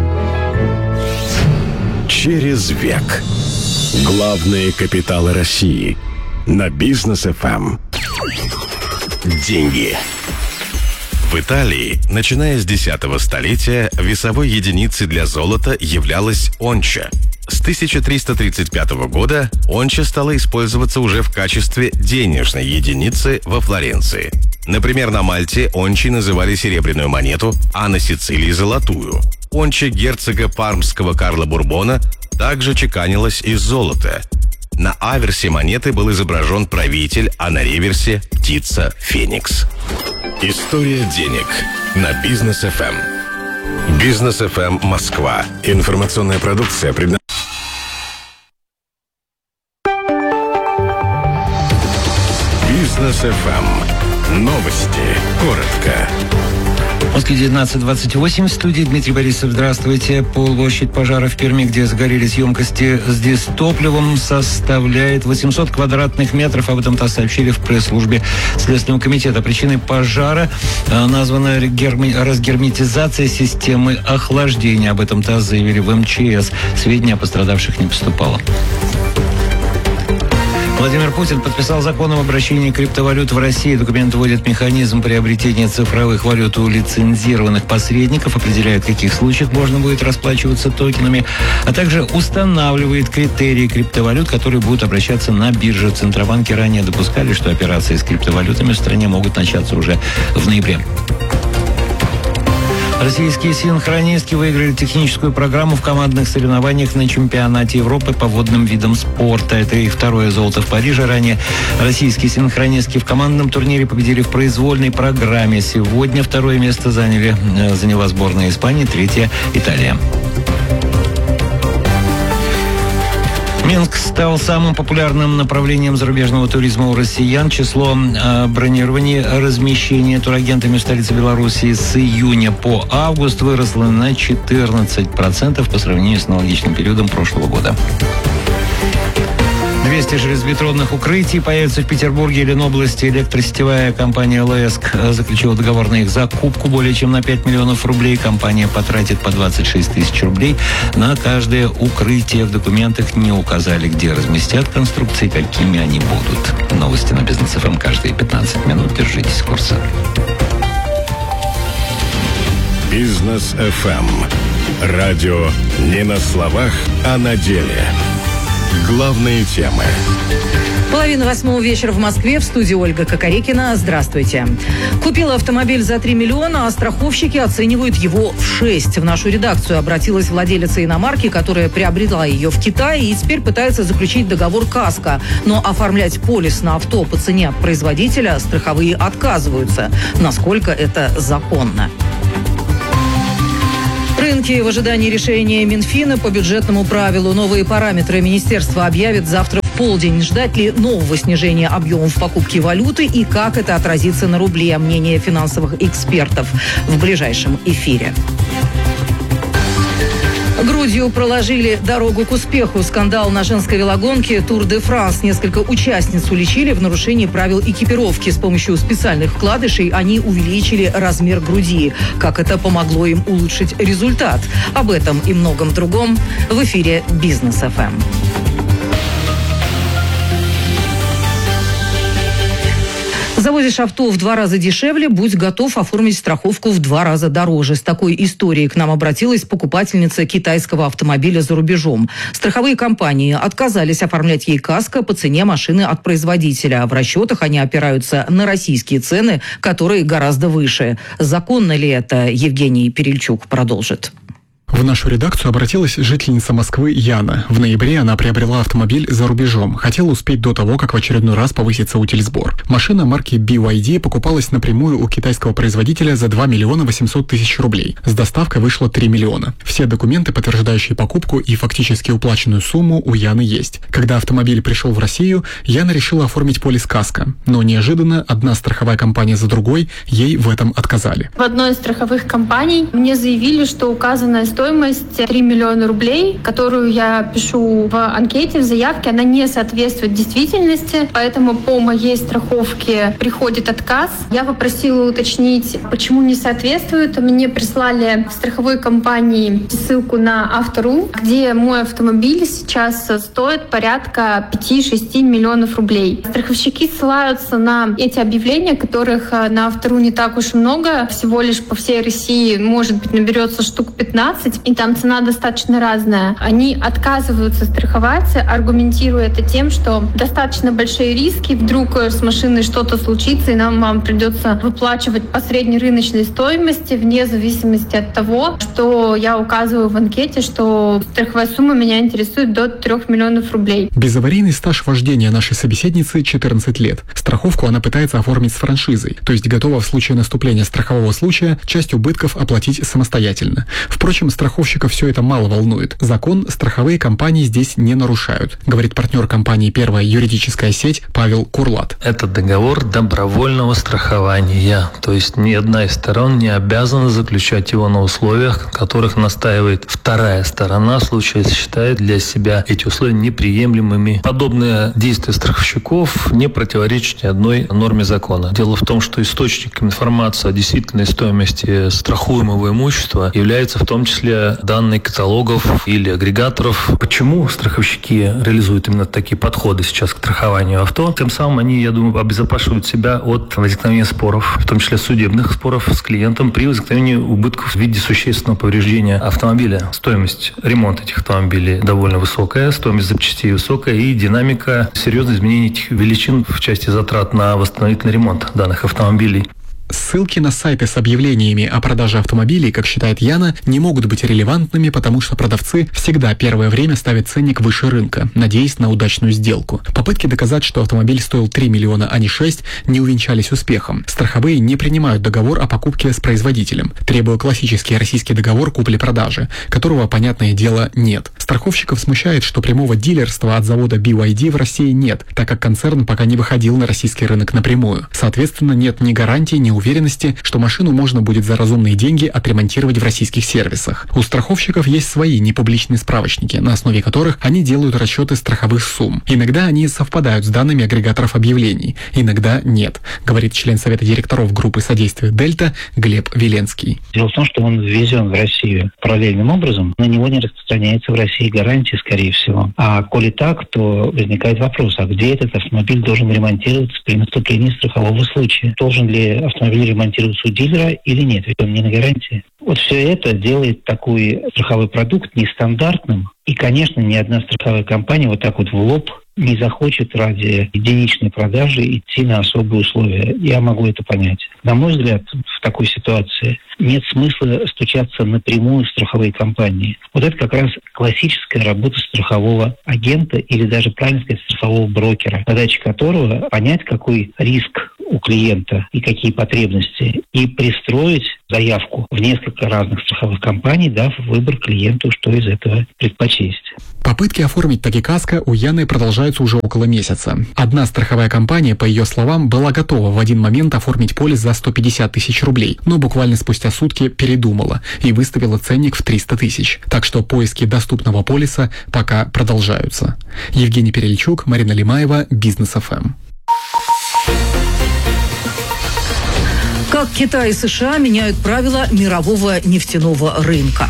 Через век. Главные капиталы России. На Бизнес эф эм. Деньги. В Италии, начиная с десятого столетия, весовой единицей для золота являлась онча. С тысяча триста тридцать пятого года онча стала использоваться уже в качестве денежной единицы во Флоренции. Например, на Мальте ончей называли серебряную монету, а на Сицилии – золотую. Онча герцога пармского Карла Бурбона также чеканилась из золота. На аверсе монеты был изображен правитель, а на реверсе – птица Феникс. История денег на Бизнес эф эм. Бизнес эф эм Москва. Информационная продукция предназначена. Бизнес эф эм. Новости. Коротко. В Москве девятнадцать двадцать восемь. В студии Дмитрий Борисов. Здравствуйте. Площадь пожара в Перми, где сгорелись емкости с дистопливом, составляет восемьсот квадратных метров. Об этом-то сообщили в пресс-службе Следственного комитета. Причиной пожара названа разгерметизация системы охлаждения. Об этом-то заявили в эм че эс. Сведений о пострадавших не поступало. Владимир Путин подписал закон об обращении криптовалют в России. Документ вводит механизм приобретения цифровых валют у лицензированных посредников, определяет, в каких случаях можно будет расплачиваться токенами, а также устанавливает критерии криптовалют, которые будут обращаться на бирже. Центробанки ранее допускали, что операции с криптовалютами в стране могут начаться уже в ноябре. Российские синхронистки выиграли техническую программу в командных соревнованиях на чемпионате Европы по водным видам спорта. Это их второе золото в Париже. Ранее российские синхронистки в командном турнире победили в произвольной программе. Сегодня второе место заняли, заняла сборная Испании, третье – Италия. Минск стал самым популярным направлением зарубежного туризма у россиян. Число э, бронирования, размещения турагентами в столице Беларуси с июня по август выросло на четырнадцать процентов по сравнению с аналогичным периодом прошлого года. Две двести железобетонных укрытий появится в Петербурге и Ленобласти. Электросетевая компания ЛЭСК заключила договор на их закупку более чем на пять миллионов рублей. Компания потратит по двадцать шесть тысяч рублей на каждое укрытие. В документах не указали, где разместят конструкции, какими они будут. Новости на Бизнес эф эм каждые пятнадцать минут. Держитесь курса. Бизнес эф эм. Радио не на словах, а на деле. Главные темы. Половина восьмого вечера в Москве. В студии Ольга Кокорекина. Здравствуйте. Купила автомобиль за три миллиона, а страховщики оценивают его в шесть. В нашу редакцию обратилась владелица иномарки, которая приобрела ее в Китае и теперь пытается заключить договор КАСКО. Но оформлять полис на авто по цене от производителя страховые отказываются. Насколько это законно? Рынки в ожидании решения Минфина по бюджетному правилу. Новые параметры министерство объявит завтра в полдень. Ждать ли нового снижения объемов покупки валюты и как это отразится на рубле? Мнение финансовых экспертов в ближайшем эфире. Грудью проложили дорогу к успеху. Скандал на женской велогонке Тур де Франс. Несколько участниц уличили в нарушении правил экипировки. С помощью специальных вкладышей они увеличили размер груди. Как это помогло им улучшить результат? Об этом и многом другом в эфире Бизнес эф эм. Завозишь авто в два раза дешевле, будь готов оформить страховку в два раза дороже. С такой историей к нам обратилась покупательница китайского автомобиля за рубежом. Страховые компании отказались оформлять ей КАСКО по цене машины от производителя. В расчетах они опираются на российские цены, которые гораздо выше. Законно ли это? Евгений Перельчук продолжит. В нашу редакцию обратилась жительница Москвы Яна. В ноябре она приобрела автомобиль за рубежом. Хотела успеть до того, как в очередной раз повысится утильсбор. Машина марки би вай ди покупалась напрямую у китайского производителя за два миллиона восемьсот тысяч рублей. С доставкой вышло три миллиона. Все документы, подтверждающие покупку и фактически уплаченную сумму, у Яны есть. Когда автомобиль пришел в Россию, Яна решила оформить полис КАСКО. Но неожиданно одна страховая компания за другой ей в этом отказали. В одной из страховых компаний мне заявили, что указанная стоимость Стоимость три миллиона рублей, которую я пишу в анкете, в заявке, она не соответствует действительности, поэтому по моей страховке приходит отказ. Я попросила уточнить, почему не соответствует. Мне прислали в страховой компании ссылку на Автору, где мой автомобиль сейчас стоит порядка пять-шесть миллионов рублей. Страховщики ссылаются на эти объявления, которых на Автору не так уж и много, всего лишь по всей России, может быть, наберется штук пятнадцать. И там цена достаточно разная. Они отказываются страховаться, аргументируя это тем, что достаточно большие риски, вдруг с машиной что-то случится, и нам вам придется выплачивать по среднерыночной стоимости, вне зависимости от того, что я указываю в анкете, что страховая сумма меня интересует до трех миллионов рублей. Безаварийный стаж вождения нашей собеседницы четырнадцать лет. Страховку она пытается оформить с франшизой, то есть готова в случае наступления страхового случая часть убытков оплатить самостоятельно. Впрочем, страховщиков все это мало волнует. Закон страховые компании здесь не нарушают, говорит партнер компании «Первая юридическая сеть» Павел Курлат. Это договор добровольного страхования, то есть ни одна из сторон не обязана заключать его на условиях, которых настаивает вторая сторона, в случае, если считает для себя эти условия неприемлемыми. Подобные действия страховщиков не противоречат ни одной норме закона. Дело в том, что источником информации о действительной стоимости страхуемого имущества является в том числе данные каталогов или агрегаторов. Почему страховщики реализуют именно такие подходы сейчас к страхованию авто? Тем самым они, я думаю, обезопасивают себя от возникновения споров, в том числе судебных споров с клиентом при возникновении убытков в виде существенного повреждения автомобиля. Стоимость ремонта этих автомобилей довольно высокая, стоимость запчастей высокая и динамика серьезных изменений этих величин в части затрат на восстановительный ремонт данных автомобилей. Ссылки на сайты с объявлениями о продаже автомобилей, как считает Яна, не могут быть релевантными, потому что продавцы всегда первое время ставят ценник выше рынка, надеясь на удачную сделку. Попытки доказать, что автомобиль стоил три миллиона, а не шесть, не увенчались успехом. Страховые не принимают договор о покупке с производителем, требуя классический российский договор купли-продажи, которого, понятное дело, нет. Страховщиков смущает, что прямого дилерства от завода би вай ди в России нет, так как концерн пока не выходил на российский рынок напрямую. Соответственно, нет ни гарантий, ни уверенности, уверенности, что машину можно будет за разумные деньги отремонтировать в российских сервисах. У страховщиков есть свои непубличные справочники, на основе которых они делают расчеты страховых сумм. Иногда они совпадают с данными агрегаторов объявлений, иногда нет, говорит член совета директоров группы содействия «Дельта» Глеб Веленский. Дело в том, что он ввезен в Россию параллельным образом, на него не распространяется в России гарантия, скорее всего. А коли так, то возникает вопрос, а где этот автомобиль должен ремонтироваться при наступлении страхового случая? Должен ли автомобиль ремонтироваться у дилера или нет? Ведь он не на гарантии. Вот все это делает такой страховой продукт нестандартным. И, конечно, ни одна страховая компания вот так вот в лоб не захочет ради единичной продажи идти на особые условия. Я могу это понять. На мой взгляд, в такой ситуации нет смысла стучаться напрямую в страховые компании. Вот это как раз классическая работа страхового агента или даже, правильно сказать, страхового брокера, задача которого понять, какой риск у клиента и какие потребности, и пристроить заявку в несколько разных страховых компаний, дав выбор клиенту, что из этого предпочесть. Попытки оформить таки каско у Яны продолжаются уже около месяца. Одна страховая компания, по ее словам, была готова в один момент оформить полис за сто пятьдесят тысяч рублей, но буквально спустя сутки передумала и выставила ценник в триста тысяч. Так что поиски доступного полиса пока продолжаются. Евгений Перельчук, Марина Лимаева, Бизнес эф эм. Как Китай и США меняют правила мирового нефтяного рынка.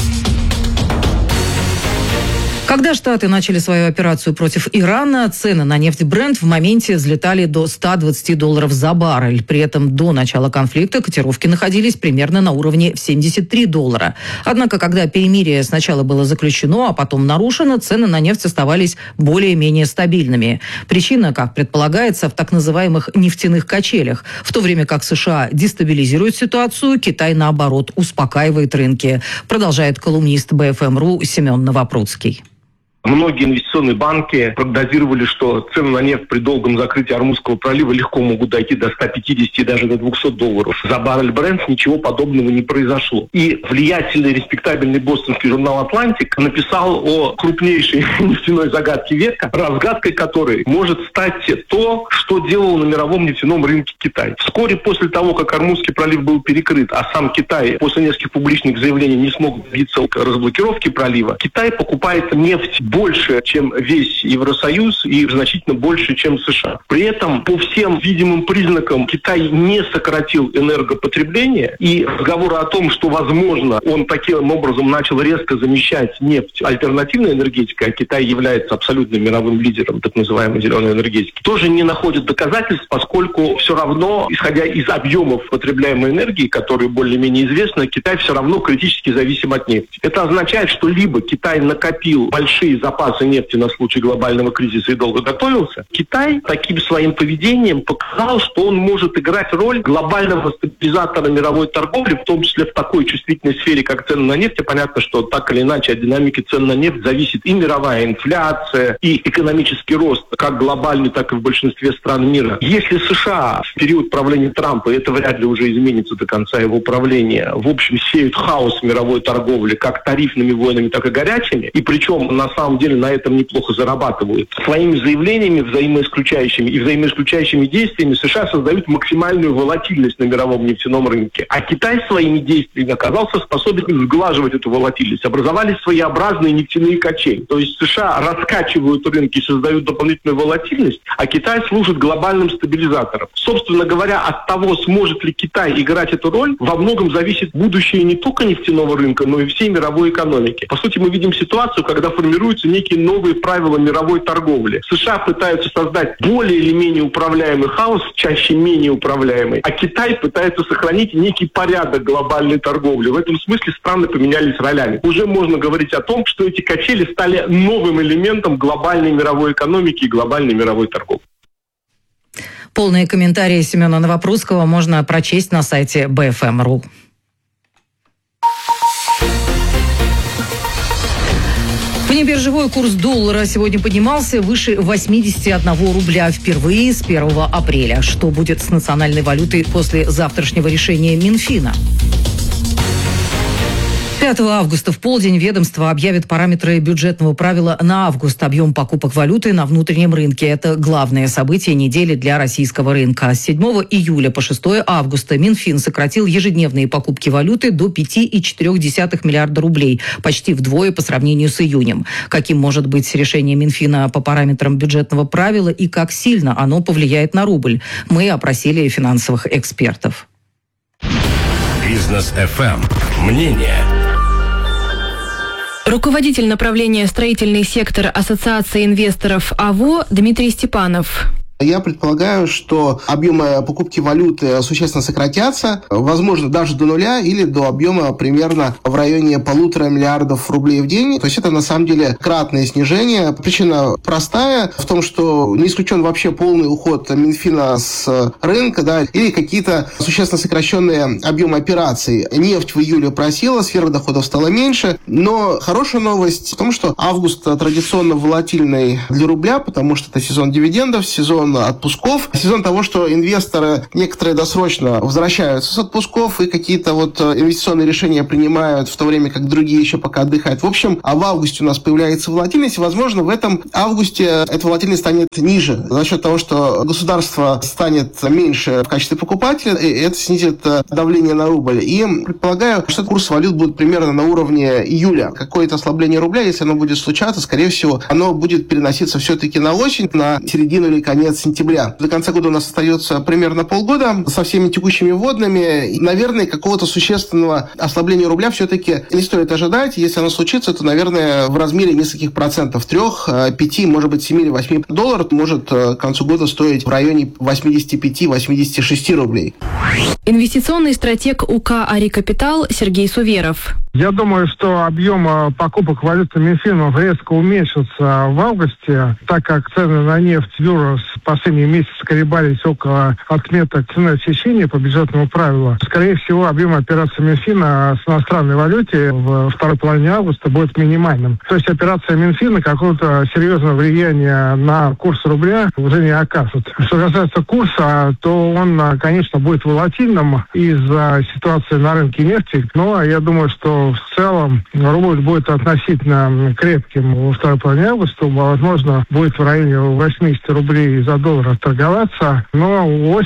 Когда Штаты начали свою операцию против Ирана, цены на нефть Brent в моменте взлетали до ста двадцати долларов за баррель. При этом до начала конфликта котировки находились примерно на уровне в семьдесят три доллара. Однако, когда перемирие сначала было заключено, а потом нарушено, цены на нефть оставались более-менее стабильными. Причина, как предполагается, в так называемых нефтяных качелях. В то время как США дестабилизирует ситуацию, Китай, наоборот, успокаивает рынки. Продолжает колумнист бэ эф эм точка ру Семен Новопрудский. Многие инвестиционные банки прогнозировали, что цены на нефть при долгом закрытии Ормузского пролива легко могут дойти до ста пятидесяти и даже до двухсот долларов. За баррель Brent ничего подобного не произошло. И влиятельный, респектабельный бостонский журнал «Атлантик» написал о крупнейшей нефтяной загадке века, разгадкой которой может стать то, что делал на мировом нефтяном рынке Китай. Вскоре после того, как Ормузский пролив был перекрыт, а сам Китай после нескольких публичных заявлений не смог добиться разблокировки пролива, Китай покупает нефть больше, чем весь Евросоюз, и значительно больше, чем США. При этом, по всем видимым признакам, Китай не сократил энергопотребление, и разговоры о том, что, возможно, он таким образом начал резко замещать нефть альтернативной энергетикой, а Китай является абсолютно мировым лидером так называемой зеленой энергетики, тоже не находят доказательств, поскольку все равно, исходя из объемов потребляемой энергии, которые более-менее известны, Китай все равно критически зависим от нефти. Это означает, что либо Китай накопил большие запасы нефти на случай глобального кризиса и долго готовился. Китай таким своим поведением показал, что он может играть роль глобального стабилизатора мировой торговли, в том числе в такой чувствительной сфере, как цены на нефть. И понятно, что так или иначе от динамики цен на нефть зависит и мировая инфляция, и экономический рост, как глобальный, так и в большинстве стран мира. Если США в период правления Трампа, и это вряд ли уже изменится до конца его правления, в общем, сеют хаос в мировой торговли, как тарифными войнами, так и горячими, и причем на самом деле на этом неплохо зарабатывают. Своими заявлениями взаимоисключающими и взаимоисключающими действиями США создают максимальную волатильность на мировом нефтяном рынке. А Китай своими действиями оказался способен сглаживать эту волатильность. Образовались своеобразные нефтяные качели. То есть США раскачивают рынки и создают дополнительную волатильность, а Китай служит глобальным стабилизатором. Собственно говоря, от того, сможет ли Китай играть эту роль, во многом зависит будущее не только нефтяного рынка, но и всей мировой экономики. По сути, мы видим ситуацию, когда формируются некие новые правила мировой торговли. США пытаются создать более или менее управляемый хаос, чаще менее управляемый, а Китай пытается сохранить некий порядок глобальной торговли. В этом смысле страны поменялись ролями. Уже можно говорить о том, что эти качели стали новым элементом глобальной мировой экономики и глобальной мировой торговли. Полные комментарии Семена Новопрудского можно прочесть на сайте бэ эф эм точка ру. Внебиржевой курс доллара сегодня поднимался выше восьмидесяти одного рубля впервые с первого апреля. Что будет с национальной валютой после завтрашнего решения Минфина? пятого августа в полдень ведомство объявит параметры бюджетного правила на август. Объем покупок валюты на внутреннем рынке. Это главное событие недели для российского рынка. С седьмого июля по шестого августа Минфин сократил ежедневные покупки валюты до пять целых четыре десятых миллиарда рублей. Почти вдвое по сравнению с июнем. Каким может быть решение Минфина по параметрам бюджетного правила и как сильно оно повлияет на рубль? Мы опросили финансовых экспертов. Бизнес эф эм. Мнение. Руководитель направления «Строительный сектор» Ассоциации инвесторов АВО Дмитрий Степанов. Я предполагаю, что объемы покупки валюты существенно сократятся, возможно, даже до нуля или до объема примерно в районе полутора миллиардов рублей в день. То есть это на самом деле кратное снижение. Причина простая в том, что не исключен вообще полный уход Минфина с рынка, да, или какие-то существенно сокращенные объемы операций. Нефть в июле просела, сфера доходов стала меньше, но хорошая новость в том, что август традиционно волатильный для рубля, потому что это сезон дивидендов, сезон отпусков, сезон того, что инвесторы некоторые досрочно возвращаются с отпусков и какие-то вот инвестиционные решения принимают, в то время как другие еще пока отдыхают. В общем, а в августе у нас появляется волатильность, и, возможно, в этом августе эта волатильность станет ниже за счет того, что государство станет меньше в качестве покупателя, и это снизит давление на рубль. И предполагаю, что курс валют будет примерно на уровне июля. Какое-то ослабление рубля, если оно будет случаться, скорее всего, оно будет переноситься все-таки на осень, на середину или конец сентября. До конца года у нас остается примерно полгода со всеми текущими вводными. И, наверное, какого-то существенного ослабления рубля все-таки не стоит ожидать. Если оно случится, то, наверное, в размере нескольких процентов. Трех, пяти, может быть, семи или восьми долларов может к концу года стоить в районе восемьдесят пять - восемьдесят шесть рублей. Инвестиционный стратег УК «Ари Капитал» Сергей Суверов. Я думаю, что объем покупок валюты Минфином резко уменьшится в августе, так как цены на нефть в Юрос в последние месяцы колебались около отметок цены отсечения по бюджетному правилу. Скорее всего, объем операций Минфина с иностранной валютой в второй половине августа будет минимальным. То есть операция Минфина какого-то серьезного влияния на курс рубля уже не окажет. Что касается курса, то он, конечно, будет волатильным из-за ситуации на рынке нефти, но я думаю, что в целом рубль будет относительно крепким во второй половине августа. Возможно, будет в районе восемьдесят рублей за доллар торговаться. Но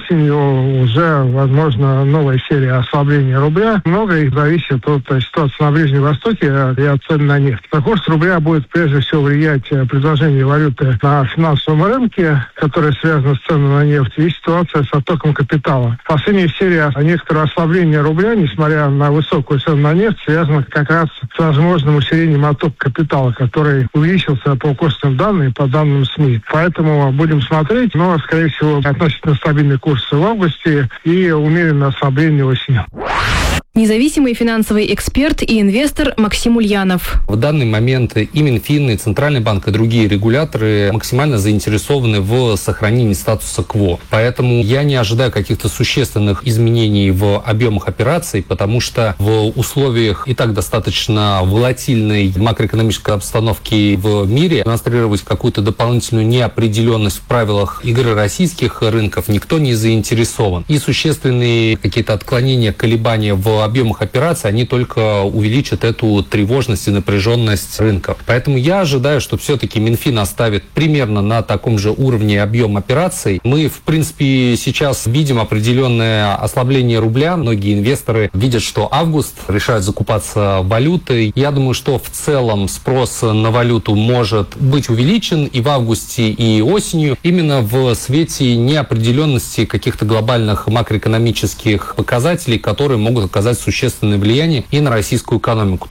осенью уже, возможно, новая серия ослабления рубля. Многое зависит от ситуации на Ближнем Востоке и от цен на нефть. На курс рубля будет прежде всего влиять предложение валюты на финансовом рынке, которое связано с ценами на нефть, и ситуация с оттоком капитала. Последняя серия некоторого ослабления рубля, несмотря на высокую цену на нефть, связано как раз с возможным усилением оттока капитала, который увеличился по курсным данным и по данным СМИ. Поэтому будем смотреть, но, скорее всего, относительно стабильный курс в августе и умеренное ослабление осенью. Независимый финансовый эксперт и инвестор Максим Ульянов. В данный момент и Минфин, и Центральный банк, и другие регуляторы максимально заинтересованы в сохранении статуса кво. Поэтому я не ожидаю каких-то существенных изменений в объемах операций, потому что в условиях и так достаточно волатильной макроэкономической обстановки в мире демонстрировать какую-то дополнительную неопределенность в правилах игры российских рынков никто не заинтересован. И существенные какие-то отклонения, колебания в объемах операций, они только увеличат эту тревожность и напряженность рынков. Поэтому я ожидаю, что все-таки Минфин оставит примерно на таком же уровне объем операций. Мы, в принципе, сейчас видим определенное ослабление рубля. Многие инвесторы видят, что август, решают закупаться валютой. Я думаю, что в целом спрос на валюту может быть увеличен и в августе, и осенью, именно в свете неопределенности каких-то глобальных макроэкономических показателей, которые могут оказать существенное влияние и на российскую экономику.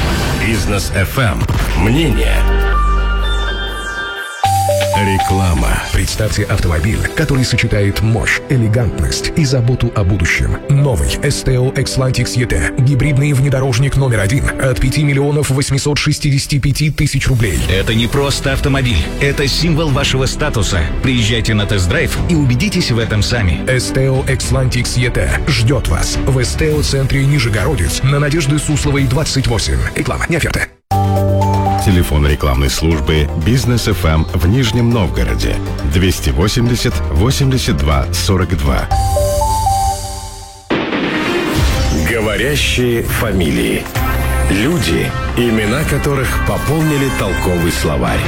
Бизнес эф эм. Мнение. Реклама. Представьте автомобиль, который сочетает мощь, элегантность и заботу о будущем. Новый эс тэ о Xlantix и ти. Гибридный внедорожник номер один от пяти миллионов восемьсот шестьдесят пять тысяч рублей. Это не просто автомобиль. Это символ вашего статуса. Приезжайте на тест-драйв и убедитесь в этом сами. эс тэ о Xlantix и ти ждет вас в эс тэ о-центре Нижегородец на Надежды Сусловой, двадцать восемь. Реклама, не оферта. Телефон рекламной службы «Бизнес эф эм» в Нижнем Новгороде двести восемьдесят восемьдесят два сорок два. Говорящие фамилии. Люди, имена которых пополнили толковый словарь.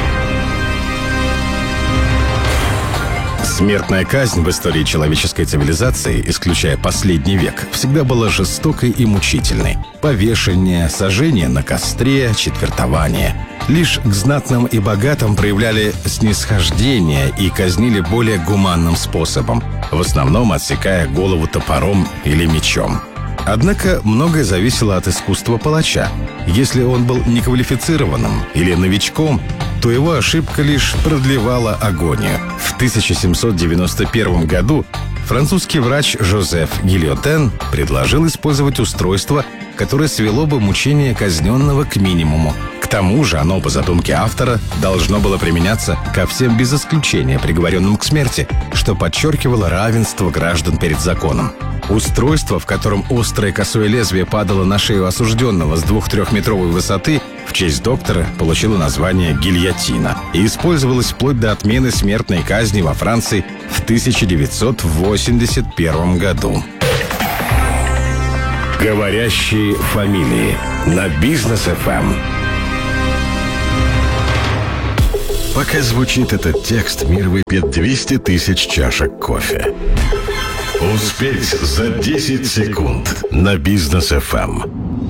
Смертная казнь в истории человеческой цивилизации, исключая последний век, всегда была жестокой и мучительной. Повешение, сожжение на костре, четвертование. Лишь к знатным и богатым проявляли снисхождение и казнили более гуманным способом, в основном отсекая голову топором или мечом. Однако многое зависело от искусства палача. Если он был неквалифицированным или новичком, то его ошибка лишь продлевала агонию. В тысяча семьсот девяносто первом году французский врач Жозеф Гильотен предложил использовать устройство, которое свело бы мучение казненного к минимуму. К тому же оно, по задумке автора, должно было применяться ко всем без исключения приговоренным к смерти, что подчеркивало равенство граждан перед законом. Устройство, в котором острое косое лезвие падало на шею осужденного с двух-трехметровой высоты, в честь доктора получило название гильотина и использовалось вплоть до отмены смертной казни во Франции в тысяча девятьсот восемьдесят первом году. Говорящие фамилии на Бизнес эф эм. Пока звучит этот текст, мир выпьет двести тысяч чашек кофе. Успеть за десять секунд на Бизнес эф эм.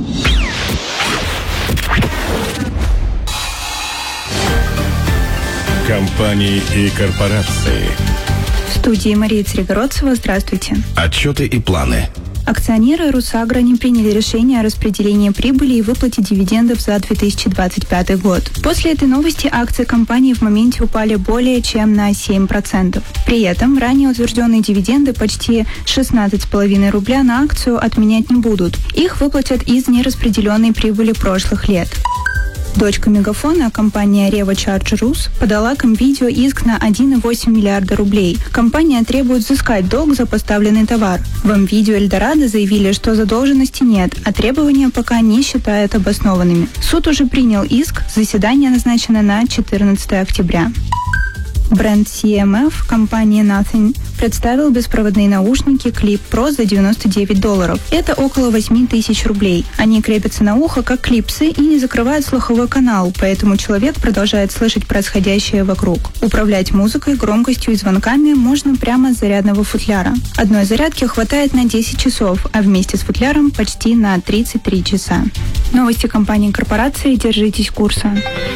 Компании и корпорации. В студии Мария Црегородцева. Здравствуйте. Отчеты и планы. Акционеры «Русагро» не приняли решение о распределении прибыли и выплате дивидендов за две тысячи двадцать пятый год. После этой новости акции компании в моменте упали более чем на семь процентов. При этом ранее утвержденные дивиденды почти шестнадцать целых пять десятых рубля на акцию отменять не будут. Их выплатят из нераспределенной прибыли прошлых лет. Дочка Мегафона, компания Revo Charge Rus, подала к МВидео иск на один целых восемь десятых миллиарда рублей. Компания требует взыскать долг за поставленный товар. В МВидео Эльдорадо заявили, что задолженности нет, а требования пока не считают обоснованными. Суд уже принял иск, заседание назначено на четырнадцатое октября. Бренд си эм эф компании Nothing представил беспроводные наушники Clip Pro за девяносто девять долларов. Это около восемь тысяч рублей. Они крепятся на ухо, как клипсы, и не закрывают слуховой канал, поэтому человек продолжает слышать происходящее вокруг. Управлять музыкой, громкостью и звонками можно прямо с зарядного футляра. Одной зарядки хватает на десять часов, а вместе с футляром почти на тридцать три часа. Новости компании и корпорации. Держитесь курса.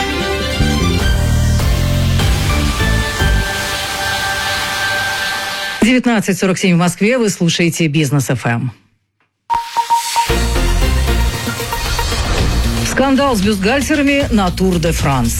девятнадцать сорок семь в Москве. Вы слушаете Бизнес эф эм. Скандал с бюстгальтерами на Тур де Франс.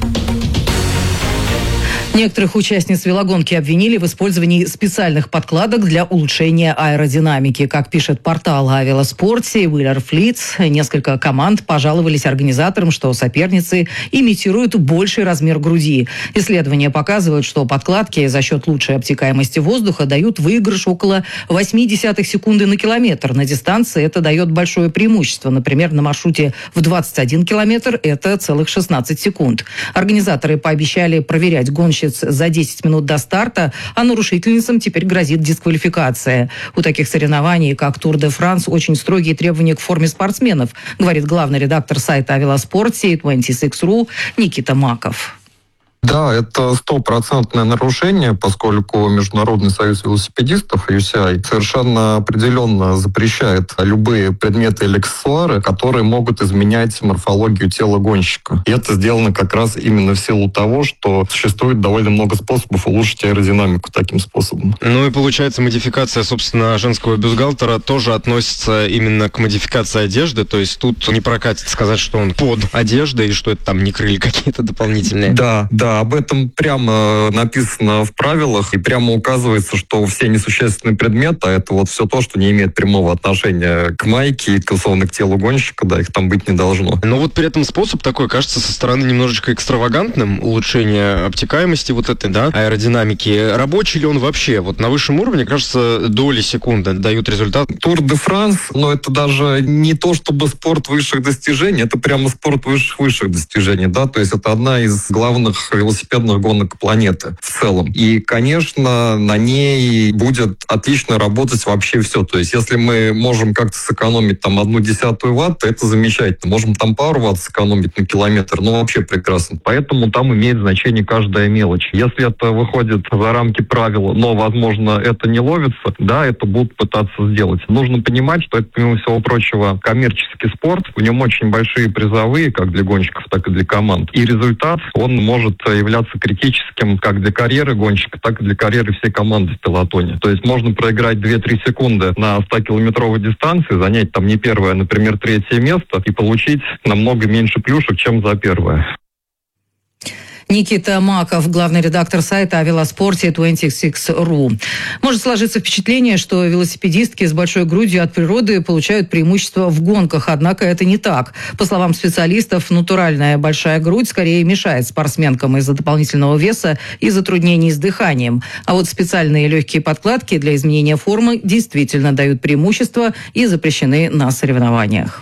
Некоторых участниц велогонки обвинили в использовании специальных подкладок для улучшения аэродинамики. Как пишет портал о велоспорте Willer Fleets, несколько команд пожаловались организаторам, что соперницы имитируют больший размер груди. Исследования показывают, что подкладки за счет лучшей обтекаемости воздуха дают выигрыш около восемь десятых секунды на километр. На дистанции это дает большое преимущество. Например, на маршруте в двадцать один километр это целых шестнадцать секунд. Организаторы пообещали проверять гонщиц за десять минут до старта, а нарушительницам теперь грозит дисквалификация. У таких соревнований, как Тур де Франс, очень строгие требования к форме спортсменов, говорит главный редактор сайта о велоспорте двадцать шесть точка ру Никита Маков. Да, это стопроцентное нарушение, поскольку Международный союз велосипедистов, ю си ай, совершенно определенно запрещает любые предметы или аксессуары, которые могут изменять морфологию тела гонщика. И это сделано как раз именно в силу того, что существует довольно много способов улучшить аэродинамику таким способом. Ну и получается, модификация, собственно, женского бюстгальтера тоже относится именно к модификации одежды, то есть тут не прокатит сказать, что он под одеждой и что это там не крылья какие-то дополнительные. Да, да. Об этом прямо написано в правилах, и прямо указывается, что все несущественные предметы, это вот все то, что не имеет прямого отношения к майке и, условно, к телу гонщика, да, их там быть не должно. Но вот при этом способ такой кажется со стороны немножечко экстравагантным, улучшение обтекаемости вот этой, да, аэродинамики. Рабочий ли он вообще? Вот на высшем уровне, кажется, доли секунды дают результат. Тур де Франс, но это даже не то, чтобы спорт высших достижений, это прямо спорт высших-высших достижений, да, то есть это одна из главных велосипедных гонок планеты в целом. И, конечно, на ней будет отлично работать вообще все. То есть, если мы можем как-то сэкономить там одну десятую ватт, то это замечательно. Можем там пару ватт сэкономить на километр, ну вообще прекрасно. Поэтому там имеет значение каждая мелочь. Если это выходит за рамки правил, но, возможно, это не ловится, да, это будут пытаться сделать. Нужно понимать, что это, помимо всего прочего, коммерческий спорт. В нем очень большие призовые, как для гонщиков, так и для команд. И результат, он может являться критическим как для карьеры гонщика, так и для карьеры всей команды в пелотоне. То есть можно проиграть две-три секунды на ста-километровой дистанции, занять там не первое, а, например, третье место и получить намного меньше плюшек, чем за первое. Никита Маков, главный редактор сайта о велоспорте двадцать шесть точка ру. Может сложиться впечатление, что велосипедистки с большой грудью от природы получают преимущество в гонках, однако это не так. По словам специалистов, натуральная большая грудь скорее мешает спортсменкам из-за дополнительного веса и затруднений с дыханием. А вот специальные легкие подкладки для изменения формы действительно дают преимущество и запрещены на соревнованиях.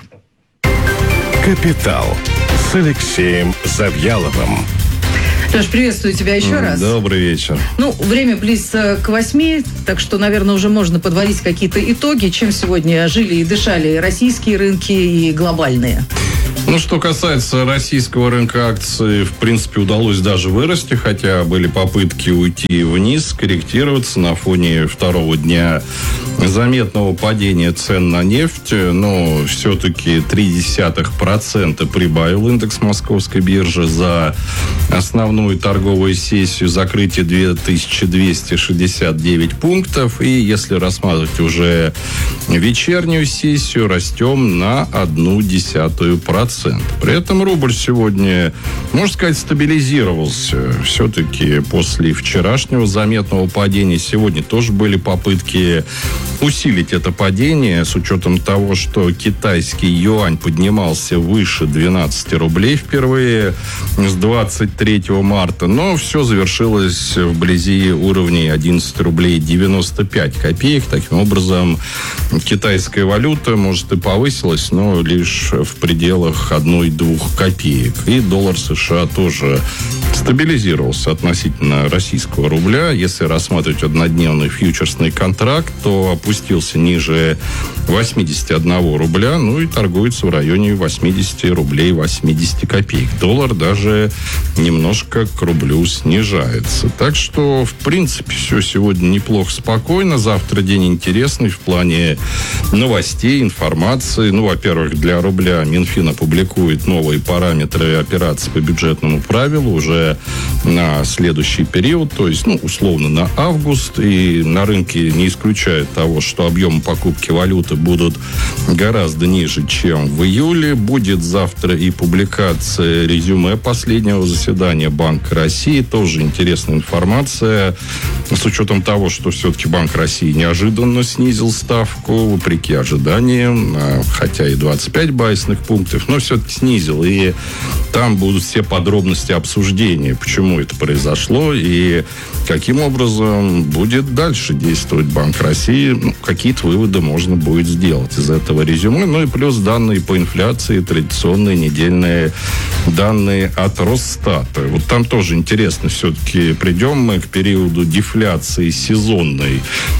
«Капитал» с Алексеем Завьяловым. Леш, приветствую тебя еще раз. Добрый вечер. Ну, время близится к восьми, так что, наверное, уже можно подводить какие-то итоги, чем сегодня жили и дышали и российские рынки, и глобальные. Ну, что касается российского рынка акций, в принципе, удалось даже вырасти, хотя были попытки уйти вниз, корректироваться на фоне второго дня заметного падения цен на нефть, но все-таки три десятых процента прибавил индекс Московской биржи за основную торговую сессию, закрытие две тысячи двести шестьдесят девять пунктов, и если рассматривать уже вечернюю сессию, растем на одну десятую процента. При этом рубль сегодня, можно сказать, стабилизировался. Все-таки после вчерашнего заметного падения сегодня тоже были попытки усилить это падение с учетом того, что китайский юань поднимался выше двенадцати рублей впервые с двадцать третьего марта, но все завершилось вблизи уровней одиннадцать рублей девяносто пять копеек. Таким образом, китайская валюта, может, и повысилась, но лишь в пределах одной-двух копеек. И доллар США тоже стабилизировался относительно российского рубля. Если рассматривать однодневный фьючерсный контракт, то опустился ниже восемьдесят один рубля, ну и торгуется в районе восемьдесят рублей восемьдесят копеек. Доллар даже немножко к рублю снижается. Так что, в принципе, все сегодня неплохо, спокойно. Завтра день интересный в плане новостей, информации. Ну, во-первых, для рубля Минфин опубликует новые параметры операций по бюджетному правилу уже на следующий период, то есть, ну, условно, на август. И на рынке не исключает того, что объемы покупки валюты будут гораздо ниже, чем в июле. Будет завтра и публикация резюме последнего заседания Банка России. Тоже интересная информация. С учетом того, что все-таки Банк России неожиданно снизил ставку, вопреки ожиданиям, хотя и двадцать пять базисных пунктов, но все-таки снизил. И там будут все подробности обсуждения, почему это произошло и каким образом будет дальше действовать Банк России. Ну, какие-то выводы можно будет сделать из этого резюме. Ну и плюс данные по инфляции, традиционные недельные данные от Росстата. Вот там тоже интересно, все-таки придем мы к периоду дефляции сезонной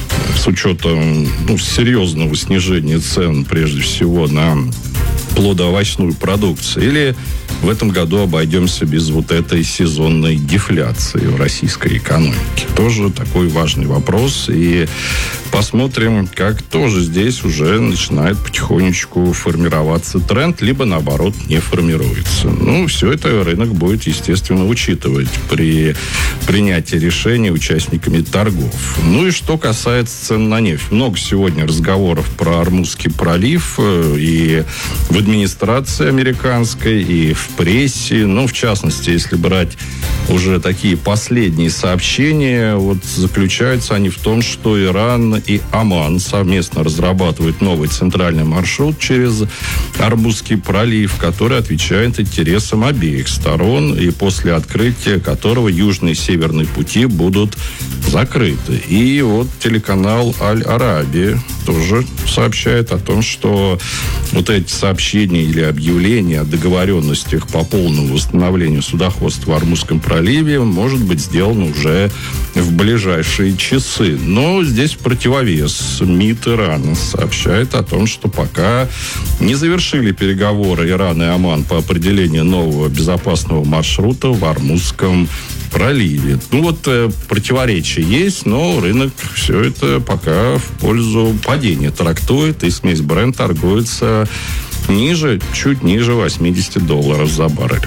с учетом, ну, серьезного снижения цен, прежде всего, на плодоовощную продукцию, или в этом году обойдемся без вот этой сезонной дефляции в российской экономике. Тоже такой важный вопрос. И посмотрим, как тоже здесь уже начинает потихонечку формироваться тренд, либо, наоборот, не формируется. Ну, все это рынок будет, естественно, учитывать при принятии решений участниками торгов. Ну и что касается цен на нефть. Много сегодня разговоров про Ормузский пролив и в администрации американской, и в прессе. Ну, в частности, если брать уже такие последние сообщения, вот заключаются они в том, что Иран и Оман совместно разрабатывают новый центральный маршрут через Ормузский пролив, который отвечает интересам обеих сторон, и после открытия которого южные и северные пути будут закрыты. И вот телеканал Аль-Арабия тоже сообщает о том, что вот эти сообщения или объявления о договоренностях по полному восстановлению судоходства в Ормузском проливе может быть сделано уже в ближайшие часы. Но здесь противовес МИД Ирана сообщает о том, что пока не завершили переговоры Иран и Оман по определению нового безопасного маршрута в Ормузском проливе. Ну вот э, противоречия есть, но рынок все это пока в пользу падения трактует, и смесь Brent торгуется ниже, чуть ниже восемьдесят долларов за баррель.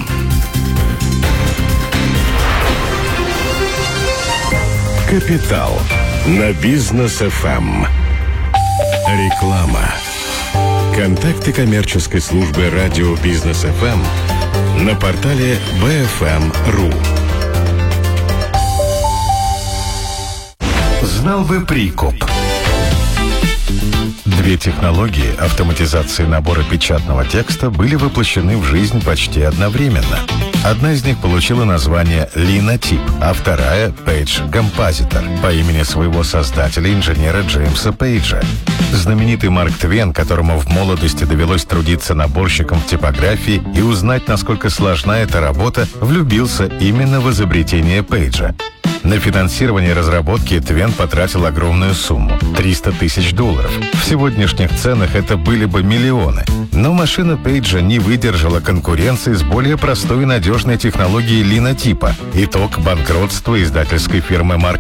Капитал на Бизнес эф эм. Реклама. Контакты коммерческой службы радио Бизнес эф эм на портале би эф эм точка ру. Знал бы Прикуп. Две технологии автоматизации набора печатного текста были воплощены в жизнь почти одновременно. Одна из них получила название Linotype, а вторая — Page Compositor, по имени своего создателя, инженера Джеймса Пейджа. Знаменитый Марк Твен, которому в молодости довелось трудиться наборщиком в типографии и узнать, насколько сложна эта работа, влюбился именно в изобретение Пейджа. На финансирование разработки Твен потратил огромную сумму – триста тысяч долларов. В сегодняшних ценах это были бы миллионы. Но машина Пейджа не выдержала конкуренции с более простой и надежной технологией линотипа. Итог – банкротство издательской фирмы Марк